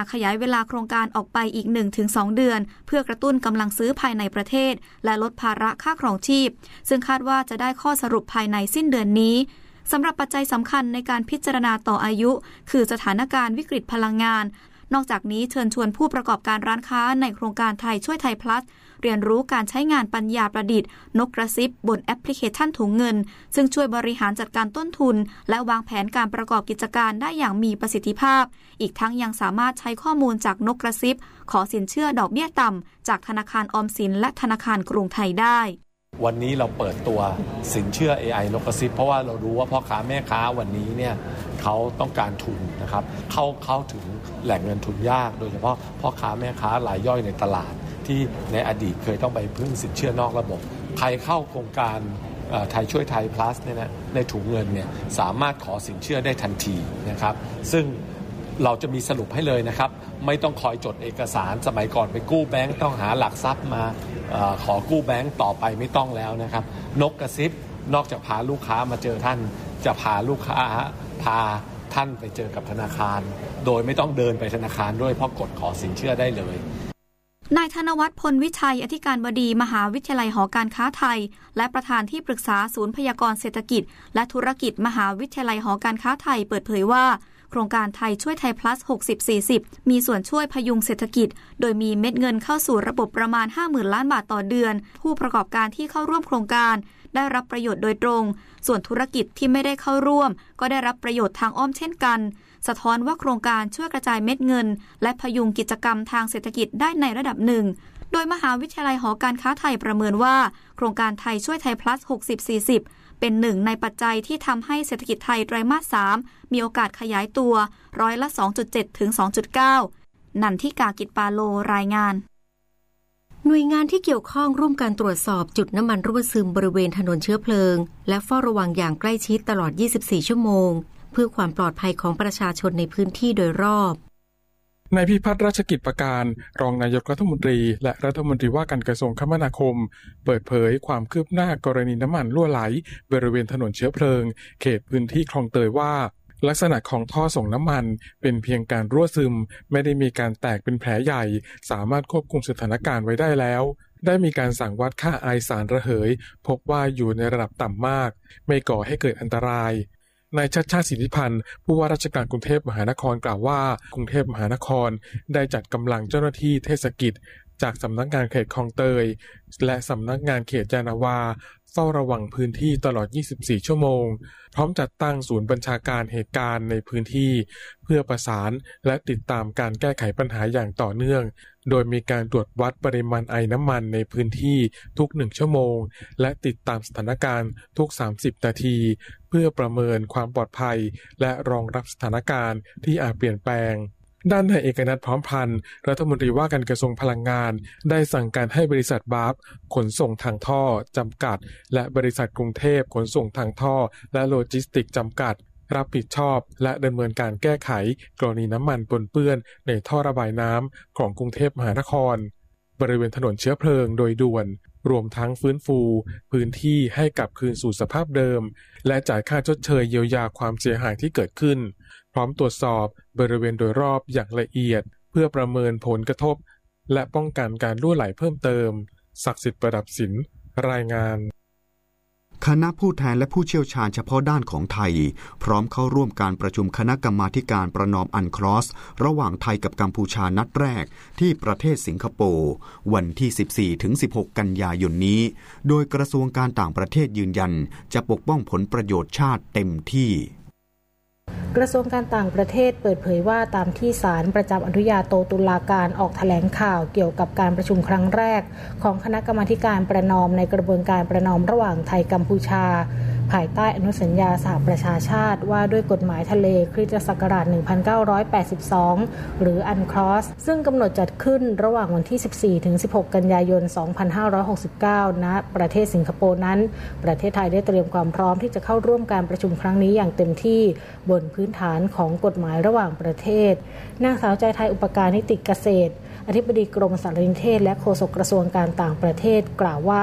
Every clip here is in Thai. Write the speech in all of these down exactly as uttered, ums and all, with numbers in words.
ขยายเวลาโครงการออกไปอีก หนึ่งถึงสอง เดือนเพื่อกระตุ้นกำลังซื้อภายในประเทศและลดภาระค่าครองชีพซึ่งคาดว่าจะได้ข้อสรุปภายในสิ้นเดือนนี้สำหรับปัจจัยสำคัญในการพิจารณาต่ออายุคือสถานการณ์วิกฤตพลังงานนอกจากนี้เชิญชวนผู้ประกอบการร้านค้าในโครงการไทยช่วยไทยพลัสเรียนรู้การใช้งานปัญญาประดิษฐ์นกกระซิบบนแอปพลิเคชันถุงเงินซึ่งช่วยบริหารจัดการต้นทุนและวางแผนการประกอบกิจการได้อย่างมีประสิทธิภาพอีกทั้งยังสามารถใช้ข้อมูลจากนกกระซิบขอสินเชื่อดอกเบี้ยต่ำจากธนาคารออมสินและธนาคารกรุงไทยได้วันนี้เราเปิดตัวสินเชื่อ เอ ไอ นกกระซิบเพราะว่าเรารู้ว่าพ่อค้าแม่ค้าวันนี้เนี่ยเขาต้องการทุนนะครับเข้าเข้าถึงแหล่งเงินทุนยากโดยเฉพาะพ่อค้าแม่ค้ารายย่อยในตลาดที่ในอดีตเคยต้องไปพึ่งสินเชื่อนอกระบบใครเข้าโครงการไทยช่วยไทย plus เนี่ยนะในถุงเงินเนี่ยสามารถขอสินเชื่อได้ทันทีนะครับซึ่งเราจะมีสรุปให้เลยนะครับไม่ต้องคอยจดเอกสารสมัยก่อนไปกู้แบงก์ต้องหาหลักทรัพย์มาเอ่อขอกู้แบงก์ต่อไปไม่ต้องแล้วนะครับนกกระซิบนอกจากพาลูกค้ามาเจอท่านจะพาลูกค้าพาท่านไปเจอกับธนาคารโดยไม่ต้องเดินไปธนาคารด้วยเพราะกดขอสินเชื่อได้เลยนายธนวัฒน์พลวิชัยอธิการบดีมหาวิทยาลัยหอการค้าไทยและประธานที่ปรึกษาศูนย์พยากรณ์เศรษฐกิจและธุรกิจมหาวิทยาลัยหอการค้าไทยเปิดเผยว่าโครงการไทยช่วยไทย plus หกสิบ สี่สิบ มีส่วนช่วยพยุงเศรษฐกิจโดยมีเม็ดเงินเข้าสู่ระบบประมาณ ห้าหมื่น ล้านบาทต่อเดือนผู้ประกอบการที่เข้าร่วมโครงการได้รับประโยชน์โดยตรงส่วนธุรกิจที่ไม่ได้เข้าร่วมก็ได้รับประโยชน์ทางอ้อมเช่นกันสะท้อนว่าโครงการช่วยกระจายเม็ดเงินและพยุงกิจกรรมทางเศรษฐกิจได้ในระดับหนึ่งโดยมหาวิทยาลัยหอการค้าไทยประเมินว่าโครงการไทยช่วยไทย plus หกสิบ สี่สิบเป็นหนึ่งในปัจจัยที่ทำให้เศรษฐกิจไทยไตรมาสสามมีโอกาสขยายตัวร้อยละ สองจุดเจ็ด ถึง สองจุดเก้า นันทิกากิจปาโลรายงานหน่วยงานที่เกี่ยวข้องร่วมการตรวจสอบจุดน้ำมันรั่วซึมบริเวณถนนเชื้อเพลิงและเฝ้าระวังอย่างใกล้ชิดตลอดยี่สิบสี่ชั่วโมงเพื่อความปลอดภัยของประชาชนในพื้นที่โดยรอบนายพิพัฒน์ราชกิจประการรองนายกรัฐมนตรีและรัฐมนตรีว่าการกระทรวงคมนาคมเปิดเผยความคืบหน้ากรณีน้ำมันรั่วไหลบริเวณถนนเชื้อเพลิงเขตพื้นที่คลองเตยว่าลักษณะของท่อส่งน้ำมันเป็นเพียงการรั่วซึมไม่ได้มีการแตกเป็นแผลใหญ่สามารถควบคุมสถานการณ์ไว้ได้แล้วได้มีการสั่งวัดค่าไอสารระเหยพบว่าอยู่ในระดับต่ำมากไม่ก่อให้เกิดอันตรายนายชัชชาติสิทธิพันธ์ผู้ว่าราชการกรุงเทพมหานครกล่าวว่ากรุงเทพมหานครได้จัดกำลังเจ้าหน้าที่เทศกิจจากสำนักงานเขตคลองเตยและสำนักงานเขตยานาวาเฝ้าระวังพื้นที่ตลอดยี่สิบสี่ชั่วโมงพร้อมจัดตั้งศูนย์บัญชาการเหตุการณ์ในพื้นที่เพื่อประสานและติดตามการแก้ไขปัญหาอย่างต่อเนื่องโดยมีการตรวจวัดปริมาณไอน้ำมันในพื้นที่ทุกหนึ่งชั่วโมงและติดตามสถานการณ์ทุกสามสิบนาทีเพื่อประเมินความปลอดภัยและรองรับสถานการณ์ที่อาจเปลี่ยนแปลงด้านนายเอกนัทพร้อมพันธ์รัฐมนตรีว่าการกระทรวงพลังงานได้สั่งการให้บริษัทบาฟขนส่งทางท่อจำกัดและบริษัทกรุงเทพขนส่งทางท่อและโลจิสติกส์จำกัดรับผิดชอบและดำเนินการแก้ไขกรณีน้ำมันปนเปื้อนในท่อระบายน้ำของกรุงเทพมหานครบริเวณถนนเชื้อเพลิงโดยด่วนรวมทั้งฟื้นฟูพื้นที่ให้กลับคืนสู่สภาพเดิมและจ่ายค่าชดเชยเยียวยาความเสียหายที่เกิดขึ้นพร้อมตรวจสอบบริเวณโดยรอบอย่างละเอียดเพื่อประเมินผลกระทบและป้องกันการรั่วไหลเพิ่มเติมศักดิ์สิทธิ์ประดับศิลป์รายงานคณะผู้แทนและผู้เชี่ยวชาญเฉพาะด้านของไทยพร้อมเข้าร่วมการประชุมคณะกรรมาธิการประนอมอันคลอสระหว่างไทยกับกัมพูชานัดแรกที่ประเทศสิงคโปร์วันที่ สิบสี่ถึงสิบหก กันยายนนี้โดยกระทรวงการต่างประเทศยืนยันจะปกป้องผลประโยชน์ชาติเต็มที่กระทรวงการต่างประเทศเปิดเผยว่าตามที่ศาลประจำอนุญาโตตุลาการออกแถลงข่าวเกี่ยวกับการประชุมครั้งแรกของคณะกรรมาธิการประนอมในกระบวนการประนอมระหว่างไทยกัมพูชาภายใต้อนุสัญญาสหประชาชาติว่าด้วยกฎหมายทะเลคริสตศักราชหนึ่งพันเก้าร้อยแปดสิบสองหรืออันคลอสซึ่งกำหนดจัดขึ้นระหว่างวันที่สิบสี่ถึงสิบหกกันยายนสองพันห้าร้อยหกสิบเก้าณประเทศสิงคโปร์นั้นประเทศไทยได้เตรียมความพร้อมที่จะเข้าร่วมการประชุมครั้งนี้อย่างเต็มที่บนพื้นฐานของกฎหมายระหว่างประเทศนางสาวใจไทยอุปการนิติเกษตรอธิบดีกรมสารนิเทศและโฆษกกระทรวงการต่างประเทศกล่าวว่า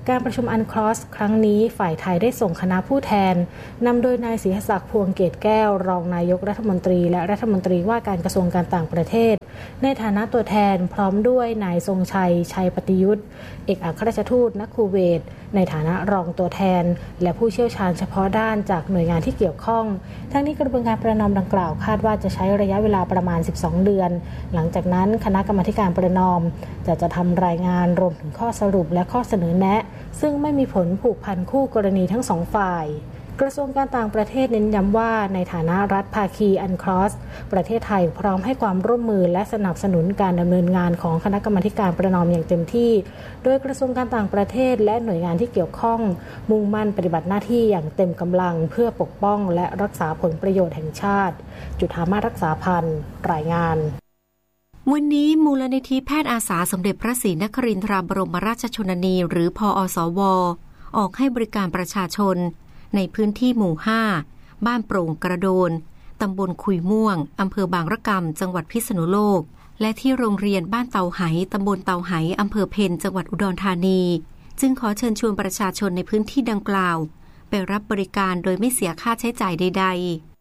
การประชุมอันคลอสครั้งนี้ฝ่ายไทยได้ส่งคณะผู้แทนนำโดยนายศรีศักดิ์พวงเกตแก้วรองนายกรัฐมนตรีและรัฐมนตรีว่าการกระทรวงการต่างประเทศในฐานะตัวแทนพร้อมด้วยนายทรงชัยชัยปฏิยุทธเอกอัครราชทูตณคูเวตในฐานะรองตัวแทนและผู้เชี่ยวชาญเฉพาะด้านจากหน่วยงานที่เกี่ยวข้องทั้งนี้กระบวนการประนอมดังกล่าวคาดว่าจะใช้ระยะเวลาประมาณสิบสองเดือนหลังจากนั้นคณะกรรมาการประนอมจะจะทำรายงานรวมถึงข้อสรุปและข้อเสนอแนะซึ่งไม่มีผลผูกพันคู่กรณีทั้งสองฝ่ายกระทรวงการต่างประเทศเน้นย้ำว่าในฐานะรัฐภาคีอันคลอสประเทศไทยพร้อมให้ความร่วมมือและสนับสนุนการดำเนินงานของคณะกรรมาการประนอมอย่างเต็มที่โดยกระทรวงการต่างประเทศและหน่วยงานที่เกี่ยวข้องมุ่งมั่นปฏิบัติหน้าที่อย่างเต็มกำลังเพื่อปกป้องและรักษาผลประโยชน์แห่งชาติจุฑามาสรักษาพันธ์รายงานวันนี้มูลนิธิแพทย์อาสาสมเด็จพระศรีนครินทราบรมราชชนนีหรือพอสวออกให้บริการประชาชนในพื้นที่หมู่ห้าบ้านโปร่งกระโดนตำบลคุยม่วงอำเภอบางระกำจังหวัดพิษณุโลกและที่โรงเรียนบ้านเตาไหตำบลเตาไหอำเภอเพ็ญจังหวัดอุดรธานีจึงขอเชิญชวนประชาชนในพื้นที่ดังกล่าวไปรับบริการโดยไม่เสียค่าใช้จ่ายใด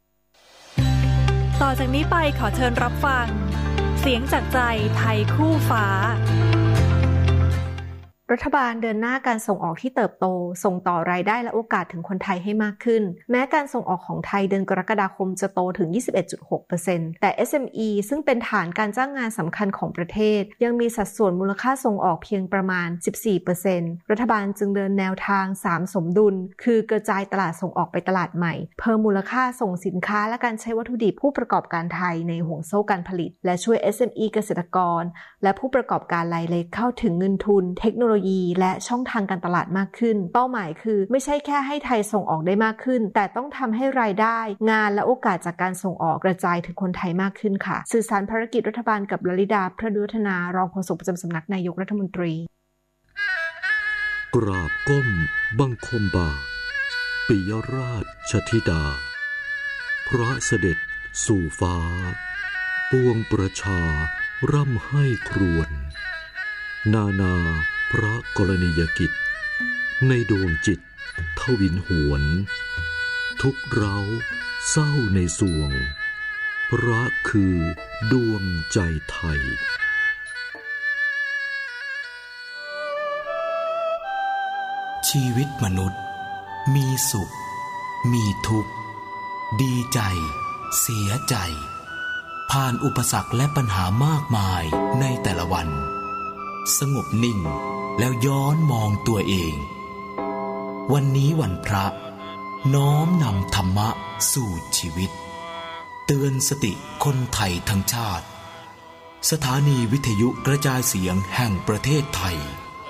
ๆต่อจากนี้ไปขอเชิญรับฟังเสียงจากใจไทยคู่ฟ้ารัฐบาลเดินหน้าการส่งออกที่เติบโตส่งต่อรายได้และโอกาสถึงคนไทยให้มากขึ้นแม้การส่งออกของไทยเดือนกรกฎาคมจะโตถึง ยี่สิบเอ็ดจุดหกเปอร์เซ็นต์ แต่ เอส เอ็ม อี ซึ่งเป็นฐานการจ้างงานสำคัญของประเทศยังมีสัดส่วนมูลค่าส่งออกเพียงประมาณ สิบสี่เปอร์เซ็นต์ รัฐบาลจึงเดินแนวทางสามสมดุลคือกระจายตลาดส่งออกไปตลาดใหม่เพิ่มมูลค่าส่งสินค้าและการใช้วัตถุดิบผู้ประกอบการไทยในห่วงโซ่การผลิตและช่วย เอส เอ็ม อี เกษตรกรและผู้ประกอบการรายเล็กเข้าถึงเงินทุนเทคโนโลยีและช่องทางการตลาดมากขึ้นเป้าหมายคือไม่ใช่แค่ให้ไทยส่งออกได้มากขึ้นแต่ต้องทำให้รายได้งานและโอกาสจากการส่งออกกระจายถึงคนไทยมากขึ้นค่ะสื่อสารภารกิจรัฐบาลกับลลิดาพระดุวัฒนารองโฆษกประจำสำนักนายกรัฐมนตรีกราบก้มบังคมบาทปิยราชธิดาพระเสด็จสู่ฟ้าปวงประชาร่ำให้ครวญนานาพระกรณียกิจในดวงจิตทวินหวนทุกเราเศร้าในสวงพระคือดวงใจไทยชีวิตมนุษย์มีสุขมีทุกข์ดีใจเสียใจผ่านอุปสรรคและปัญหามากมายในแต่ละวันสงบนิ่งแล้วย้อนมองตัวเองวันนี้วันพระน้อมนำธรรมะสู่ชีวิตเตือนสติคนไทยทั้งชาติสถานีวิทยุกระจายเสียงแห่งประเทศไทย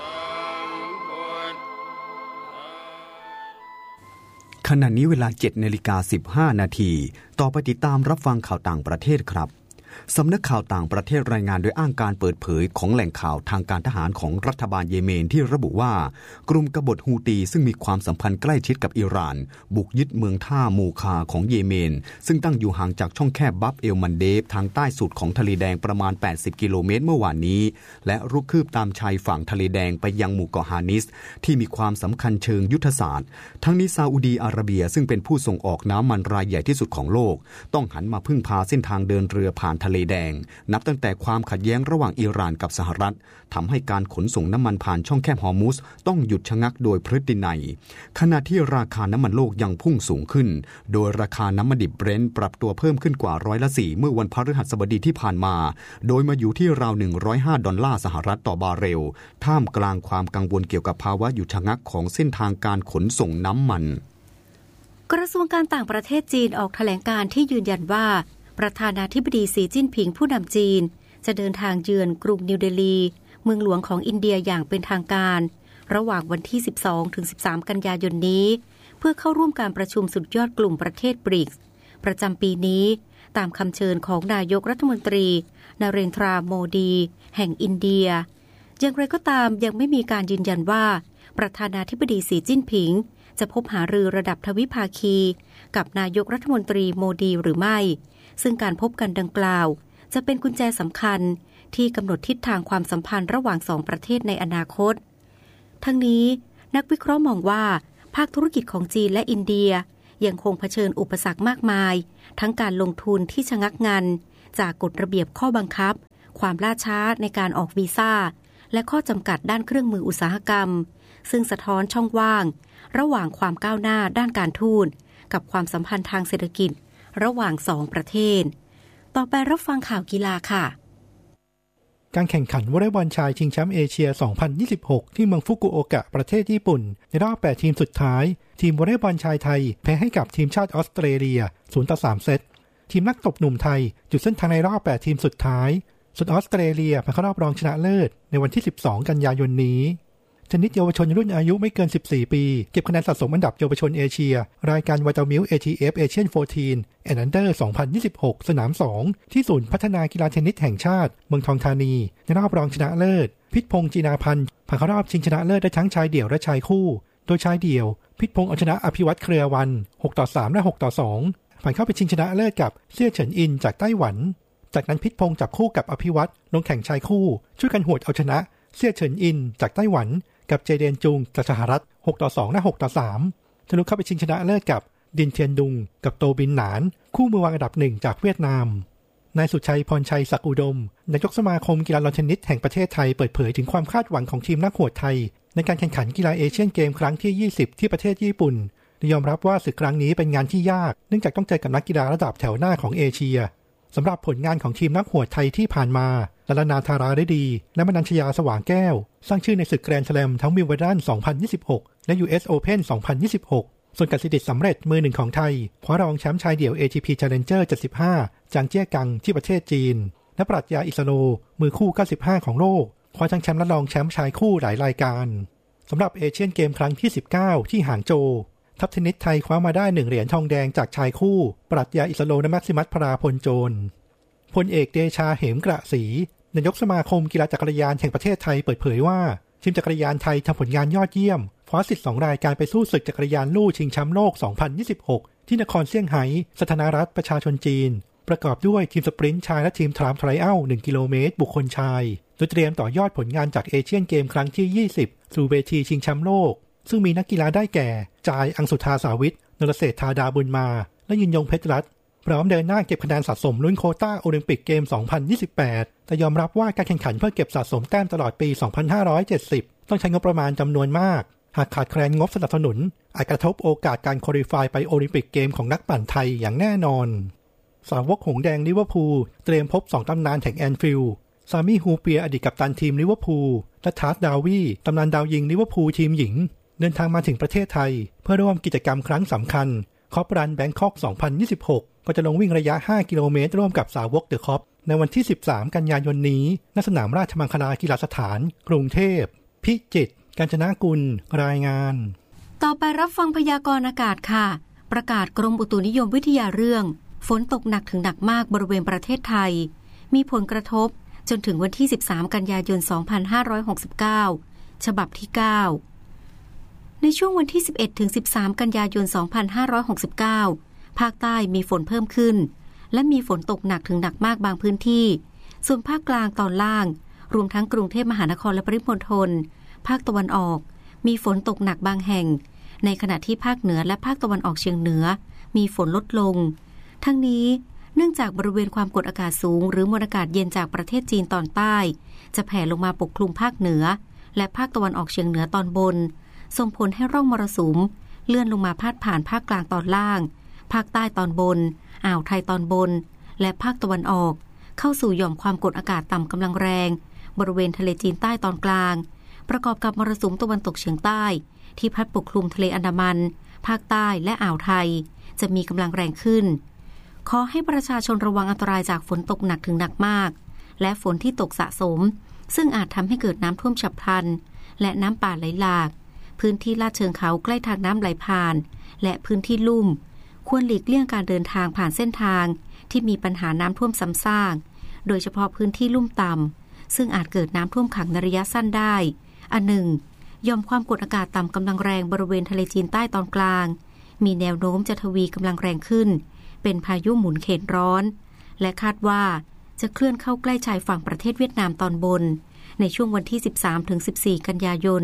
ขณะนี้เวลา เจ็ดนาฬิกาสิบห้านาทีต่อไปติดตามรับฟังข่าวต่างประเทศครับสำนักข่าวต่างประเทศรายงานโดยอ้างการเปิดเผยของแหล่งข่าวทางการทหารของรัฐบาลเยเมนที่ระบุว่ากลุ่มกบฏฮูตีซึ่งมีความสัมพันธ์ใกล้ชิดกับอิหร่านบุกยึดเมืองท่ามูคาของเยเมนซึ่งตั้งอยู่ห่างจากช่องแคบบับเอลมันเดฟทางใต้สุดของทะเลแดงประมาณแปดสิบกิโลเมตรเมื่อวานนี้และรุกคืบตามชายฝั่งทะเลแดงไปยังหมู่เกาะฮานิสที่มีความสำคัญเชิงยุทธศาสตร์ทั้งนี้ซาอุดีอาระเบียซึ่งเป็นผู้ส่งออกน้ำมันรายใหญ่ที่สุดของโลกต้องหันมาพึ่งพาเส้นทางเดินเรือผ่านทะเลแดงนับตั้งแต่ความขัดแย้งระหว่างอิหร่านกับสหรัฐทำให้การขนส่งน้ำมันผ่านช่องแคบฮอร์มุซต้องหยุดชะงักโดยพฤตินัยขณะที่ราคาน้ำมันโลกยังพุ่งสูงขึ้นโดยราคาน้ำมันดิบเบรนท์ปรับตัวเพิ่มขึ้นกว่าร้อยละสี่เมื่อวันพฤหัสบดีที่ผ่านมาโดยมาอยู่ที่ราวหนึ่งร้อยห้าดอลลาร์สหรัฐต่อบาร์เรลท่ามกลางความกังวลเกี่ยวกับภาวะหยุดชะงักของเส้นทางการขนส่งน้ำมันกระทรวงการต่างประเทศจีนออกแถลงการที่ยืนยันว่าประธานาธิบดีสีจิ้นผิงผู้นำจีนจะเดินทางเยือนกรุงนิวเดลีเมืองหลวงของอินเดียอย่างเป็นทางการระหว่างวันที่ สิบสองถึงสิบสาม กันยายนนี้เพื่อเข้าร่วมการประชุมสุดยอดกลุ่มประเทศบริกส์ประจำปีนี้ตามคำเชิญของนายกรัฐมนตรีนเรนทราโมดีแห่งอินเดียอย่างไรก็ตามยังไม่มีการยืนยันว่าประธานาธิบดีสีจิ้นผิงจะพบหารือระดับทวิภาคีกับนายกรัฐมนตรีโมดีหรือไม่ซึ่งการพบกันดังกล่าวจะเป็นกุญแจสำคัญที่กำหนดทิศทางความสัมพันธ์ระหว่างสองประเทศในอนาคตทั้งนี้นักวิเคราะห์มองว่าภาคธุรกิจของจีนและอินเดียยังคงเผชิญอุปสรรคมากมายทั้งการลงทุนที่ชะงักงันจากกฎระเบียบข้อบังคับความล่าช้าในการออกวีซ่าและข้อจำกัดด้านเครื่องมืออุตสาหกรรมซึ่งสะท้อนช่องว่างระหว่างความก้าวหน้าด้านการทูตกับความสัมพันธ์ทางเศรษฐกิจระหว่างสองประเทศต่อไปรับฟังข่าวกีฬาค่ะการแข่งขันวอลเลย์บอลชายชิงแชมป์เอเชีย สองพันยี่สิบหก ที่เมืองฟุกุโอกะประเทศญี่ปุ่นในรอบแปดทีมสุดท้ายทีมวอลเลย์บอลชายไทยแพ้ให้กับทีมชาติออสเตรเลีย ศูนย์ต่อสาม เซตทีมนักตบหนุ่มไทยจุดเส้นทางในรอบแปดทีมสุดท้ายส่วนออสเตรเลียผ่านเข้ารอบรองชนะเลิศในวันที่สิบสองกันยายนนี้ชนิดเยาวชนรุ่นอายุไม่เกินสิบสี่ปีเก็บคะแนนสะสมอันดับเยาวชนเอเชียรายการ Vitamilk เอ ที เอฟ Asian สิบสี่ and Under สองพันยี่สิบหก สนามสองที่ศูนย์พัฒนากีฬาเทนนิสแห่งชาติเมืองทองธานีในรอบรองชนะเลิศพิษพงษ์จีนาพันธ์ผ่านเข้ารอบชิงชนะเลิศได้ทั้งชายเดี่ยวและชายคู่โดยชายเดี่ยวพิษพงษ์เอาชนะอภิวัตรเครือวันหกต่อสามและหกต่อสองผ่านเข้าไปชิงชนะเลิศกับเซี่ยเฉินอินจากไต้หวันจากนั้นพิษพงษ์จับคู่กับอภิวัตรลงแข่งชายคู่ช่วยกันหวดเอาชนะเซี่ยเฉินอินจากไต้หวันกับเจเดนจุงจากสหรัฐหกต่อสองและหกต่อสามทะลุเข้าไปชิงชนะเลิศกับดินเทียนดุงกับโตบินหนานคู่มือวางอันดับหนึ่งจากเวียดนามนายสุชัยพรชัยศักดิ์อุดมนายกสมาคมกีฬาลอนเทนนิสแห่งประเทศไทยเปิดเผยถึงความคาดหวังของทีมนักหวดไทยในการแข่งขันกีฬาเอเชียนเกมครั้งที่ยี่สิบที่ประเทศญี่ปุ่นยอมรับว่าศึกครั้งนี้เป็นงานที่ยากเนื่องจากต้องเจอกับนักกีฬาระดับแถวหน้าของเอเชียสำหรับผลงานของทีมนักหวดไทยที่ผ่านมาลลนาธาราฤดีและมนัญชยาสว่างแก้วสร้างชื่อในศึกแกรนด์สแลมทั้งวิมเบิลดันสองพันยี่สิบหกและ ยู เอส Open สองพันยี่สิบหกส่วนกสิดิษฐ์สำเร็จมือหนึ่งของไทยคว้ารองแชมป์ชายเดี่ยว เอ ที พี Challenger เจ็ดสิบห้าจางเจี้ยกังที่ประเทศจีนและปรัชญาอิสโลมือคู่เก้าสิบห้าของโลกคว้าทั้งแชมป์และรองแชมป์ชายคู่หลายรายการสำหรับเอเชียนเกมครั้งที่สิบเก้าที่หางโจวทัพเทนนิสไทยคว้ามาได้หนึ่งเหรียญทองแดงจากชายคู่ปรัชญาอิสโลและแม็กซิมัสพราพลโจรพลเอกเดชาเหมกระศรีนายกสมาคมกีฬาจักรยานแห่งประเทศไทยเปิดเผยว่าทีมจักรยานไทยทำผลงานยอดเยี่ยมคว้าสิทธิ์สองรายการไปสู้ศึกจักรยานลู่ชิงแชมป์โลกสองพันยี่สิบหกที่นครเซี่ยงไฮ้สาธารณรัฐประชาชนจีนประกอบด้วยทีมสปรินต์ชายและทีมทรามไทรอัลหนึ่งกิโลเมตรบุคคลชายโดยเตรียมต่อยอดผลงานจากเอเชียนเกมครั้งที่ยี่สิบสู่เวทีชิงแชมป์โลกซึ่งมีนักกีฬาได้แก่จายอังสุธาสาวิทนรเศรษฐาดาบุญมาและยินยงเพชรรัตน์พร้อมเดินหน้าเก็บคะแนนสะสมลุ้นโควต้าโอลิมปิกเกมสองพันยี่สิบแปดแต่ยอมรับว่าการแข่งขันเพื่อเก็บสะสมแต้มตลอดปีสองพันห้าร้อยเจ็ดสิบต้องใช้งบประมาณจำนวนมากหากขาดแคลนงบสนับสนุนอาจกระทบโอกาสการควอลิฟายไปโอลิมปิกเกมของนักปั่นไทยอย่างแน่นอนสาวกหงแดงลิเวอร์พูลเตรียมพบสองตำนานแห่งแอนฟิลด์ซามี่ฮูเปียอดีตกัปตันทีมลิเวอร์พูลและทาร์สดาวีตำนานดาวยิงลิเวอร์พูลทีมหญิงเดินทางมาถึงประเทศไทยเพื่อร่วมกิจกรรมครั้งสำคัญคอปรันแบงคอกสองพันยี่สิบหกก็จะลงวิ่งระยะห้ากิโลเมตรร่วมกับสาวกเดอะคอปในวันที่สิบสามกันยายนนี้ณสนามราชมังคลากีฬาสถานกรุงเทพพิจิตรกาญจนกุลรายงานต่อไปรับฟังพยากรณ์อากาศค่ะประกาศกรมอุตุนิยมวิทยาเรื่องฝนตกหนักถึงหนักมากบริเวณประเทศไทยมีผลกระทบจนถึงวันที่สิบสามกันยายนสองพันห้าร้อยหกสิบเก้าฉบับที่เก้าในช่วงวันที่สิบเอ็ดถึงสิบสามกันยายนสองพันห้าร้อยหกสิบเก้าภาคใต้มีฝนเพิ่มขึ้นและมีฝนตกหนักถึงหนักมากบางพื้นที่ส่วนภาคกลางตอนล่างรวมทั้งกรุงเทพมหานครและปริมณฑลภาคตะวันออกมีฝนตกหนักบางแห่งในขณะที่ภาคเหนือและภาคตะวันออกเฉียงเหนือมีฝนลดลงทั้งนี้เนื่องจากบริเวณความกดอากาศสูงหรือมวลอากาศเย็นจากประเทศจีนตอนใต้จะแผ่ลงมาปกคลุมภาคเหนือและภาคตะวันออกเฉียงเหนือตอนบนส่งผลให้ร่องมรสุมเลื่อนลงมาพาดผ่านภาคกลางตอนล่างภาคใต้ตอนบนอ่าวไทยตอนบนและภาคตะวันออกเข้าสู่หย่อมความกดอากาศต่ำกำลังแรงบริเวณทะเลจีนใต้ตอนกลางประกอบกับมรสุมตะวันตกเฉียงใต้ที่พัดปกคลุมทะเลอันดามันภาคใต้และอ่าวไทยจะมีกำลังแรงขึ้นขอให้ประชาชนระวังอันตรายจากฝนตกหนักถึงหนักมากและฝนที่ตกสะสมซึ่งอาจทำให้เกิดน้ำท่วมฉับพลันและน้ำป่าไหลหลากพื้นที่ลาดเชิงเขาใกล้ทางน้ำไหลผ่านและพื้นที่ลุ่มควรหลีกเลี่ยงการเดินทางผ่านเส้นทางที่มีปัญหาน้ำท่วมซ้ำซากโดยเฉพาะพื้นที่ลุ่มต่ำซึ่งอาจเกิดน้ำท่วมขังในระยะสั้นได้อันหนึ่งยอมความกดอากาศต่ำกำลังแรงบริเวณทะเลจีนใต้ตอนกลางมีแนวโน้มจะทวีกำลังแรงขึ้นเป็นพายุหมุนเขตร้อนและคาดว่าจะเคลื่อนเข้าใกล้ชายฝั่งประเทศเวียดนามตอนบนในช่วงวันที่ สิบสามถึงสิบสี่ กันยายน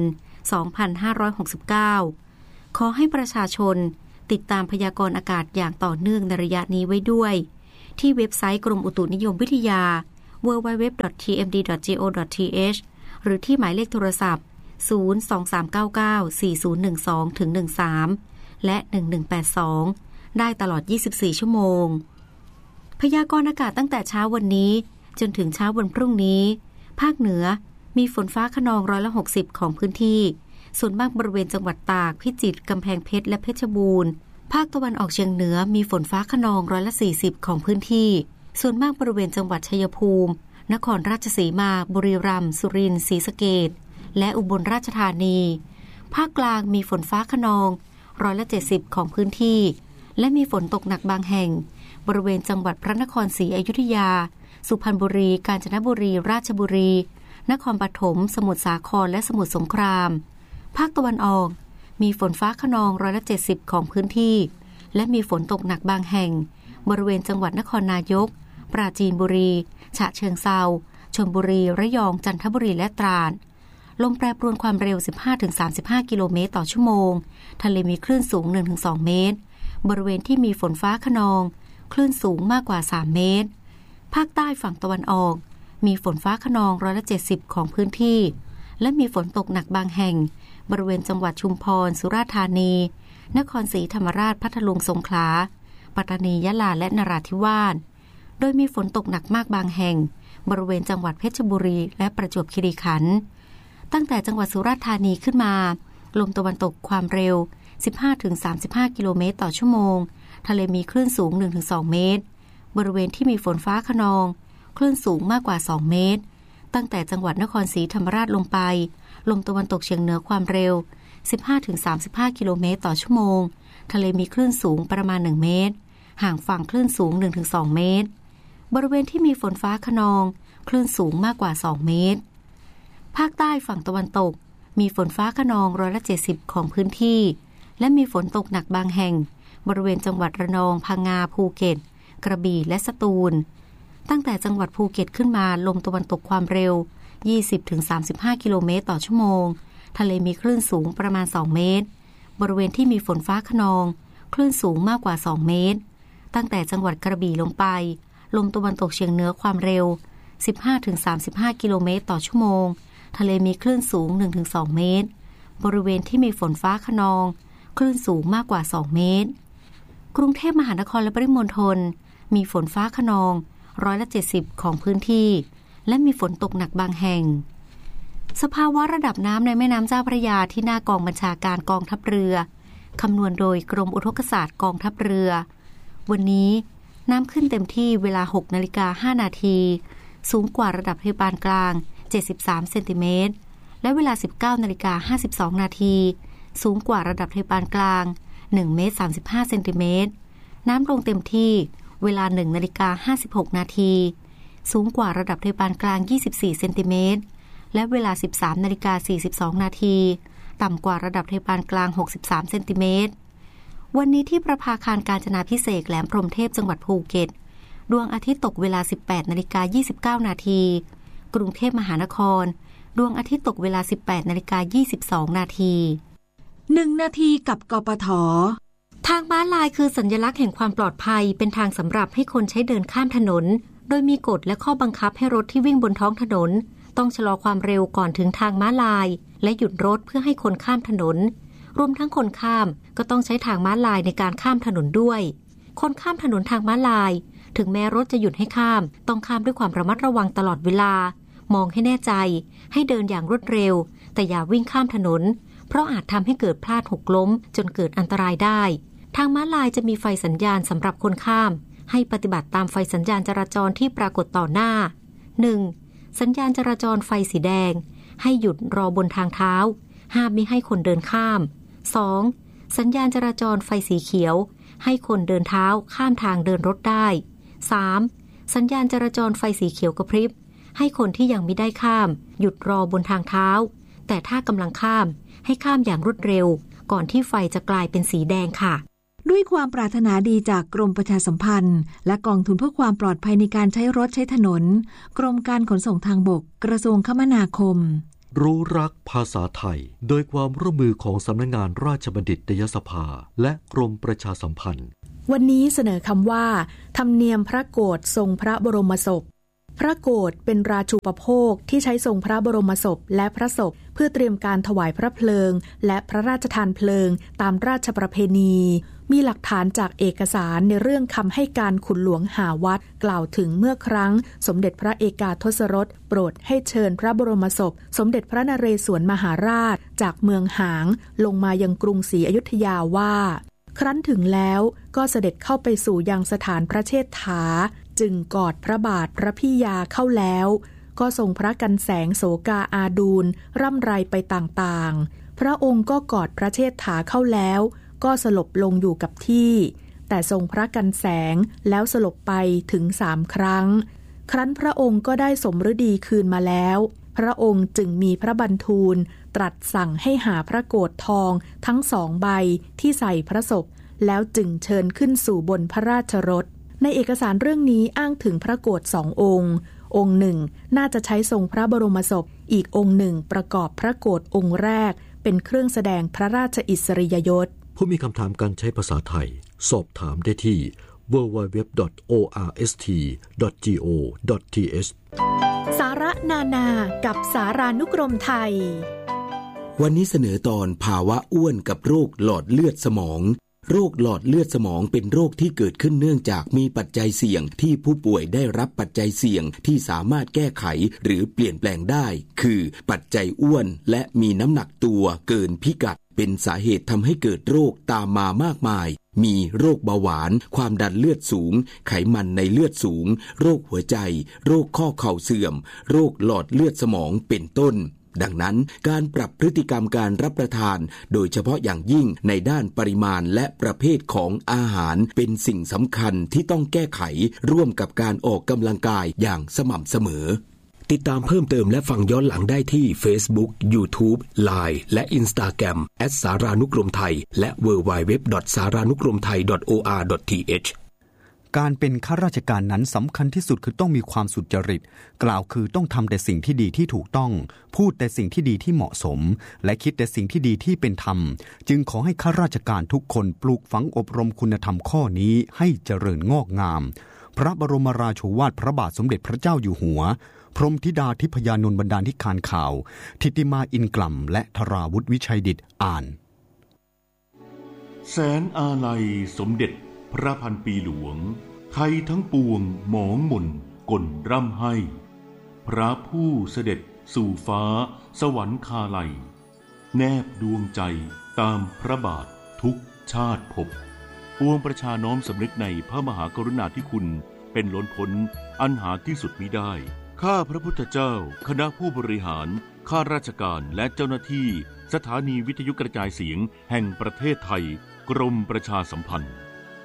สองพันห้าร้อยหกสิบเก้า ขอให้ประชาชนติดตามพยากรณ์อากาศอย่างต่อเนื่องในระยะนี้ไว้ด้วยที่เว็บไซต์กรมอุตุนิยมวิทยา ดับเบิลยู ดับเบิลยู ดับเบิลยู ดอท ที เอ็ม ดี ดอท จี โอ ดอท ที เอช หรือที่หมายเลขโทรศัพท์ ศูนย์ สอง สาม เก้า เก้า สี่ ศูนย์ หนึ่ง สอง ถึง หนึ่ง สาม และ หนึ่ง หนึ่ง แปด สอง ได้ตลอด ยี่สิบสี่ ชั่วโมงพยากรณ์อากาศตั้งแต่เช้าวันนี้จนถึงเช้าวันพรุ่งนี้ภาคเหนือมีฝนฟ้าคะนองร้อยละหกสิบของพื้นที่ส่วนมากบริเวณจังหวัดตากพิจิตรกำแพงเพชรและเพชรบูรณ์ภาคตะวันออกเฉียงเหนือมีฝนฟ้าคะนองร้อยละสี่สิบของพื้นที่ส่วนมากบริเวณจังหวัดชัยภูมินครราชสีมาบุรีรัมย์สุรินทร์ศรีสะเกษและอุบลราชธานีภาคกลางมีฝนฟ้าคะนองร้อยละเจ็ดสิบของพื้นที่และมีฝนตกหนักบางแห่งบริเวณจังหวัดพระนครศรีอยุธยาสุพรรณบุรีกาญจนบุรีราชบุรีนครปฐมสมุทรสาครและสมุทรสงครามภาคตะวันออกมีฝนฟ้าคะนองร้อยละเจ็ดสิบของพื้นที่และมีฝนตกหนักบางแห่งบริเวณจังหวัดนครนายกปราจีนบุรีฉะเชิงเทราชลบุรีระยองจันทบุรีและตราดลมแปรปรวนความเร็ว สิบห้าถึงสามสิบห้า กิโลเมตรต่อชั่วโมงทะเลมีคลื่นสูง หนึ่งถึงสอง เมตรบริเวณที่มีฝนฟ้าคะนองคลื่นสูงมากกว่าสามเมตรภาคใต้ฝั่งตะวันออกมีฝนฟ้าคะนองร้อยละเจ็ดสิบของพื้นที่และมีฝนตกหนักบางแห่งบริเวณจังหวัดชุมพรสุราษฎร์ธานีนครศรีธรรมราชพัทลุงสงขลาปัตตานียะลาและนราธิวาสโดยมีฝนตกหนักมากบางแห่งบริเวณจังหวัดเพชรบุรีและประจวบคีรีขันธ์ตั้งแต่จังหวัดสุราษฎร์ธานีขึ้นมาลมตะวันตกความเร็ว สิบห้าถึงสามสิบห้า กิโลเมตรต่อชั่วโมงทะเลมีคลื่นสูง หนึ่งถึงสอง เมตรบริเวณที่มีฝนฟ้าคะนองคลื่นสูงมากกว่าสองเมตรตั้งแต่จังหวัดนครศรีธรรมราชลงไปลมตะวันตกเฉียงเหนือความเร็ว สิบห้าถึงสามสิบห้า กิโลเมตรต่อชั่วโมงทะเลมีคลื่นสูงประมาณหนึ่งเมตรห่างฝั่งคลื่นสูง หนึ่งถึงสอง เมตรบริเวณที่มีฝนฟ้าคะนองคลื่นสูงมากกว่าสองเมตรภาคใต้ฝั่งตะวันตกมีฝนฟ้าคะนองร้อยละเจ็ดสิบของพื้นที่และมีฝนตกหนักบางแห่งบริเวณจังหวัดระนองพังงาภูเก็ตกระบี่และสตูลตั้งแต่จังหวัดภูเก็ตขึ้นมาลมตะวันตกความเร็ว ยี่สิบถึงสามสิบห้า กิโลเมตรต่อชั่วโมงทะเลมีคลื่นสูงประมาณสองเมตรบริเวณที่มีฝนฟ้าคะนองคลื่นสูงมากกว่าสองเมตรตั้งแต่จังหวัดกระบี่ลงไปลมตะวันตกเฉียงเหนือความเร็ว สิบห้าถึงสามสิบห้า กิโลเมตรต่อชั่วโมงทะเลมีคลื่นสูง หนึ่งถึงสอง เมตรบริเวณที่มีฝนฟ้าคะนองคลื่นสูงมากกว่าสองเมตรกรุงเทพมหานครและปริมณฑลมีฝนฟ้าคะนองร้อยละเจ็ดสิบของพื้นที่และมีฝนตกหนักบางแห่งสภาวะระดับน้ำในแม่น้ำเจ้าพระยาที่หน้ากองบัญชาการกองทัพเรือคำนวณโดยกรมอุทกศาสตร์กองทัพเรือวันนี้น้ำขึ้นเต็มที่เวลา หกนาฬิกาห้านาทีสูงกว่าระดับทะเลปานกลางเจ็ดสิบสามเซนติเมตรและเวลา สิบเก้านาฬิกาห้าสิบสองนาทีสูงกว่าระดับทะเลปานกลางหนึ่งเมตรสามสิบห้าเซนติเมตรน้ำลงเต็มที่เวลา หนึ่งนาฬิกาห้าสิบหกนาทีสูงกว่าระดับทะเลปานกลางยี่สิบสี่เซนติเมตรและเวลา สิบสามนาฬิกาสี่สิบสองนาทีต่ำกว่าระดับทะเลปานกลางหกสิบสามเซนติเมตรวันนี้ที่ประภาคารกาญจนาภิเษกแหลมพรหมเทพจังหวัดภูเก็ตดวงอาทิตย์ตกเวลา สิบแปดนาฬิกายี่สิบเก้านาทีกรุงเทพมหานครดวงอาทิตย์ตกเวลา สิบแปดนาฬิกายี่สิบสองนาทีหนึ่งนาทีกับกปท. ทางม้าลายคือสัญลักษณ์แห่งความปลอดภัยเป็นทางสำหรับให้คนใช้เดินข้ามถนนโดยมีกฎและข้อบังคับให้รถที่วิ่งบนท้องถนนต้องชะลอความเร็วก่อนถึงทางม้าลายและหยุดรถเพื่อให้คนข้ามถนนรวมทั้งคนข้ามก็ต้องใช้ทางม้าลายในการข้ามถนนด้วยคนข้ามถนนทางม้าลายถึงแม้รถจะหยุดให้ข้ามต้องข้ามด้วยความระมัดระวังตลอดเวลามองให้แน่ใจให้เดินอย่างรวดเร็วแต่อย่าวิ่งข้ามถนนเพราะอาจทำให้เกิดพลาดหกล้มจนเกิดอันตรายได้ทางม้าลายจะมีไฟสัญญาณสำหรับคนข้ามให้ปฏิบัติตามไฟสัญญาณจราจรที่ปรากฏต่อหน้า หนึ่ง. สัญญาณจราจรไฟสีแดงให้หยุดรอบนทางเท้าห้ามมิให้คนเดินข้าม สอง. สัญญาณจราจรไฟสีเขียวให้คนเดินเท้าข้ามทางเดินรถได้ สาม. สัญญาณจราจรไฟสีเขียวกระพริบให้คนที่ยังไม่ได้ข้ามหยุดรอบนทางเท้าแต่ถ้ากำลังข้ามให้ข้ามอย่างรวดเร็วก่อนที่ไฟจะกลายเป็นสีแดงค่ะด้วยความปรารถนาดีจากกรมประชาสัมพันธ์และกองทุนเพื่อความปลอดภัยในการใช้รถใช้ถนนกรมการขนส่งทางบกกระทรวงคมนาคมรู้รักภาษาไทยโดยความร่วมมือของสำนักงานราชบัณฑิตยสภาและกรมประชาสัมพันธ์วันนี้เสนอคำว่าธรรมเนียมพระโกฐทรงพระบรมศพพระโกฐเป็นราชูปโภคที่ใช้ทรงพระบรมศพและพระศพเพื่อเตรียมการถวายพระเพลิงและพระราชทานเพลิงตามราชประเพณีมีหลักฐานจากเอกสารในเรื่องคำให้การขุนหลวงหาวัดกล่าวถึงเมื่อครั้งสมเด็จพระเอกาทศรสโปรดให้เชิญพระบรมศพสมเด็จพระนเรศวรมหาราชจากเมืองหางลงมายังกรุงศรีอยุธยาว่าครั้นถึงแล้วก็เสด็จเข้าไปสู่ยังสถานพระเชษฐาจึงกอดพระบาทพระพี่ยาเข้าแล้วก็ทรงพระกันแสงโสกาอาดูลร่ำไรไปต่างๆพระองค์ก็กอดพระเชษฐาเข้าแล้วก็สลบลงอยู่กับที่แต่ทรงพระกันแสงแล้วสลบไปถึงสามครั้งครั้นพระองค์ก็ได้สมฤดีคืนมาแล้วพระองค์จึงมีพระบันทูลตรัสสั่งให้หาพระโกฐทองทั้งสองใบที่ใส่พระศพแล้วจึงเชิญขึ้นสู่บนพระราชรถในเอกสารเรื่องนี้อ้างถึงพระโกฐสององค์องค์หนึ่งน่าจะใช้ทรงพระบรมศพอีกองค์หนึ่งประกอบพระโกฐองค์แรกเป็นเครื่องแสดงพระราชอิสริยยศผู้มีคำถามการใช้ภาษาไทยสอบถามได้ที่ ดับเบิลยู ดับเบิลยู ดับเบิลยู ดอท โอ อาร์ เอส ที ดอท จี โอ ดอท ที เอชสาระนานากับสารานุกรมไทยวันนี้เสนอตอนภาวะอ้วนกับโรคหลอดเลือดสมองโรคหลอดเลือดสมองเป็นโรคที่เกิดขึ้นเนื่องจากมีปัจจัยเสี่ยงที่ผู้ป่วยได้รับปัจจัยเสี่ยงที่สามารถแก้ไขหรือเปลี่ยนแปลงได้คือปัจจัยอ้วนและมีน้ำหนักตัวเกินพิกัดเป็นสาเหตุทำให้เกิดโรคตามมามากมายมีโรคเบาหวานความดันเลือดสูงไขมันในเลือดสูงโรคหัวใจโรคข้อเข่าเสื่อมโรคหลอดเลือดสมองเป็นต้นดังนั้นการปรับพฤติกรรมการรับประทานโดยเฉพาะอย่างยิ่งในด้านปริมาณและประเภทของอาหารเป็นสิ่งสำคัญที่ต้องแก้ไขร่วมกับการออกกำลังกายอย่างสม่ำเสมอติดตามเพิ่มเติมและฟังย้อนหลังได้ที่ Facebook YouTube ไลน์ และ Instagram แอท สารานุกรมไทยและ ดับเบิลยู ดับเบิลยู ดับเบิลยู ดอท สารานุกรมไทย ดอท โอ อาร์ ดอท ที เอชการเป็นข้าราชการนั้นสำคัญที่สุดคือต้องมีความสุจริตกล่าวคือต้องทำแต่สิ่งที่ดีที่ถูกต้องพูดแต่สิ่งที่ดีที่เหมาะสมและคิดแต่สิ่งที่ดีที่เป็นธรรมจึงขอให้ข้าราชการทุกคนปลูกฝังอบรมคุณธรรมข้อนี้ให้เจริญงอกงามพระบรมราโชวาทพระบาทสมเด็จพระเจ้าอยู่หัวพรหมธิดาทิพยานนท์บรรดาธิการข่าวทิติมาอินกล่ำและธราวุฒิวิชัยดิษฐ์อ่านแสนอาลัยสมเด็จพระพันปีหลวงไทยทั้งปวงหมองหม่นก่นร่ำให้พระผู้เสด็จสู่ฟ้าสวรรคาลัยแนบดวงใจตามพระบาททุกชาติภพปวงประชาน้อมสำนึกในพระมหากรุณาธิคุณเป็นล้นพ้นอันหาที่สุดมิได้ข้าพระพุทธเจ้าคณะผู้บริหารข้าราชการและเจ้าหน้าที่สถานีวิทยุกระจายเสียงแห่งประเทศไทยกรมประชาสัมพันธ์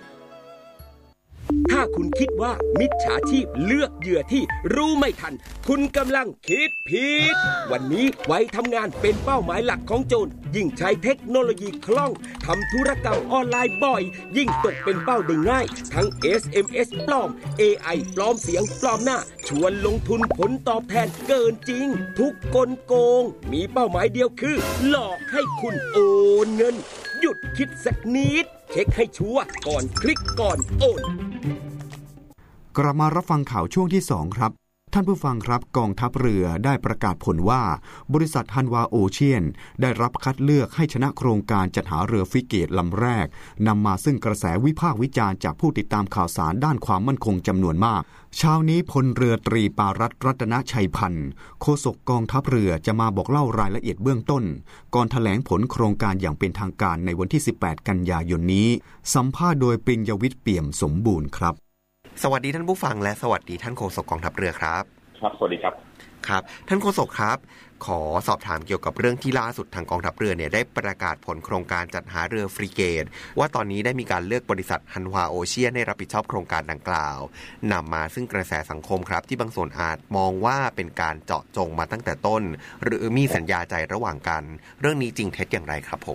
ถ้าคุณคิดว่ามิจฉาชีพเลือกเหยื่อที่รู้ไม่ทันคุณกำลังคิดผิดวันนี้ไว้ทำงานเป็นเป้าหมายหลักของโจรยิ่งใช้เทคโนโลยีคล่องทำธุรกรรมออนไลน์บ่อยยิ่งตกเป็นเป้าได้ง่ายทั้ง เอส เอ็ม เอส ปลอม เอ ไอ ปลอมเสียงปลอมหน้าชวนลงทุนผลตอบแทนเกินจริงทุกกลโกงมีเป้าหมายเดียวคือหลอกให้คุณโอนเงินหยุดคิดสักนิดเช็คให้ชัวร์ก่อนคลิกก่อนโอนกลับมารับฟังข่าวช่วงที่สองครับท่านผู้ฟังครับกองทัพเรือได้ประกาศผลว่าบริษัทฮันวาโอเชียนได้รับคัดเลือกให้ชนะโครงการจัดหาเรือฟริเกตลำแรกนำมาซึ่งกระแสวิพากษ์วิจารณ์จากผู้ติดตามข่าวสารด้านความมั่นคงจำนวนมากเช้านี้พลเรือตรีปารัตน์รัตนชัยพันธ์โฆษกกองทัพเรือจะมาบอกเล่ารายละเอียดเบื้องต้นก่อนแถลงผลโครงการอย่างเป็นทางการในวันที่สิบแปดกันยายนนี้สัมภาษณ์โดยปริญญวิทย์เปี่ยมสมบูรณ์ครับสวัสดีท่านผู้ฟังและสวัสดีท่านโฆษกกองทัพเรือครับครับสวัสดีครับครับท่านโฆษกครับขอสอบถามเกี่ยวกับเรื่องที่ล่าสุดทางกองทัพเรือเนี่ยได้ประกาศผลโครงการจัดหาเรือฟริเกตว่าตอนนี้ได้มีการเลือกบริษัทฮันวาโอเชียนให้รับผิดชอบโครงการดังกล่าวนำมาซึ่งกระแสสังคมครับที่บางส่วนอาจมองว่าเป็นการเจาะจงมาตั้งแต่ต้นหรือมีสัญญาใจระหว่างกันเรื่องนี้จริงเท็จอย่างไรครับผม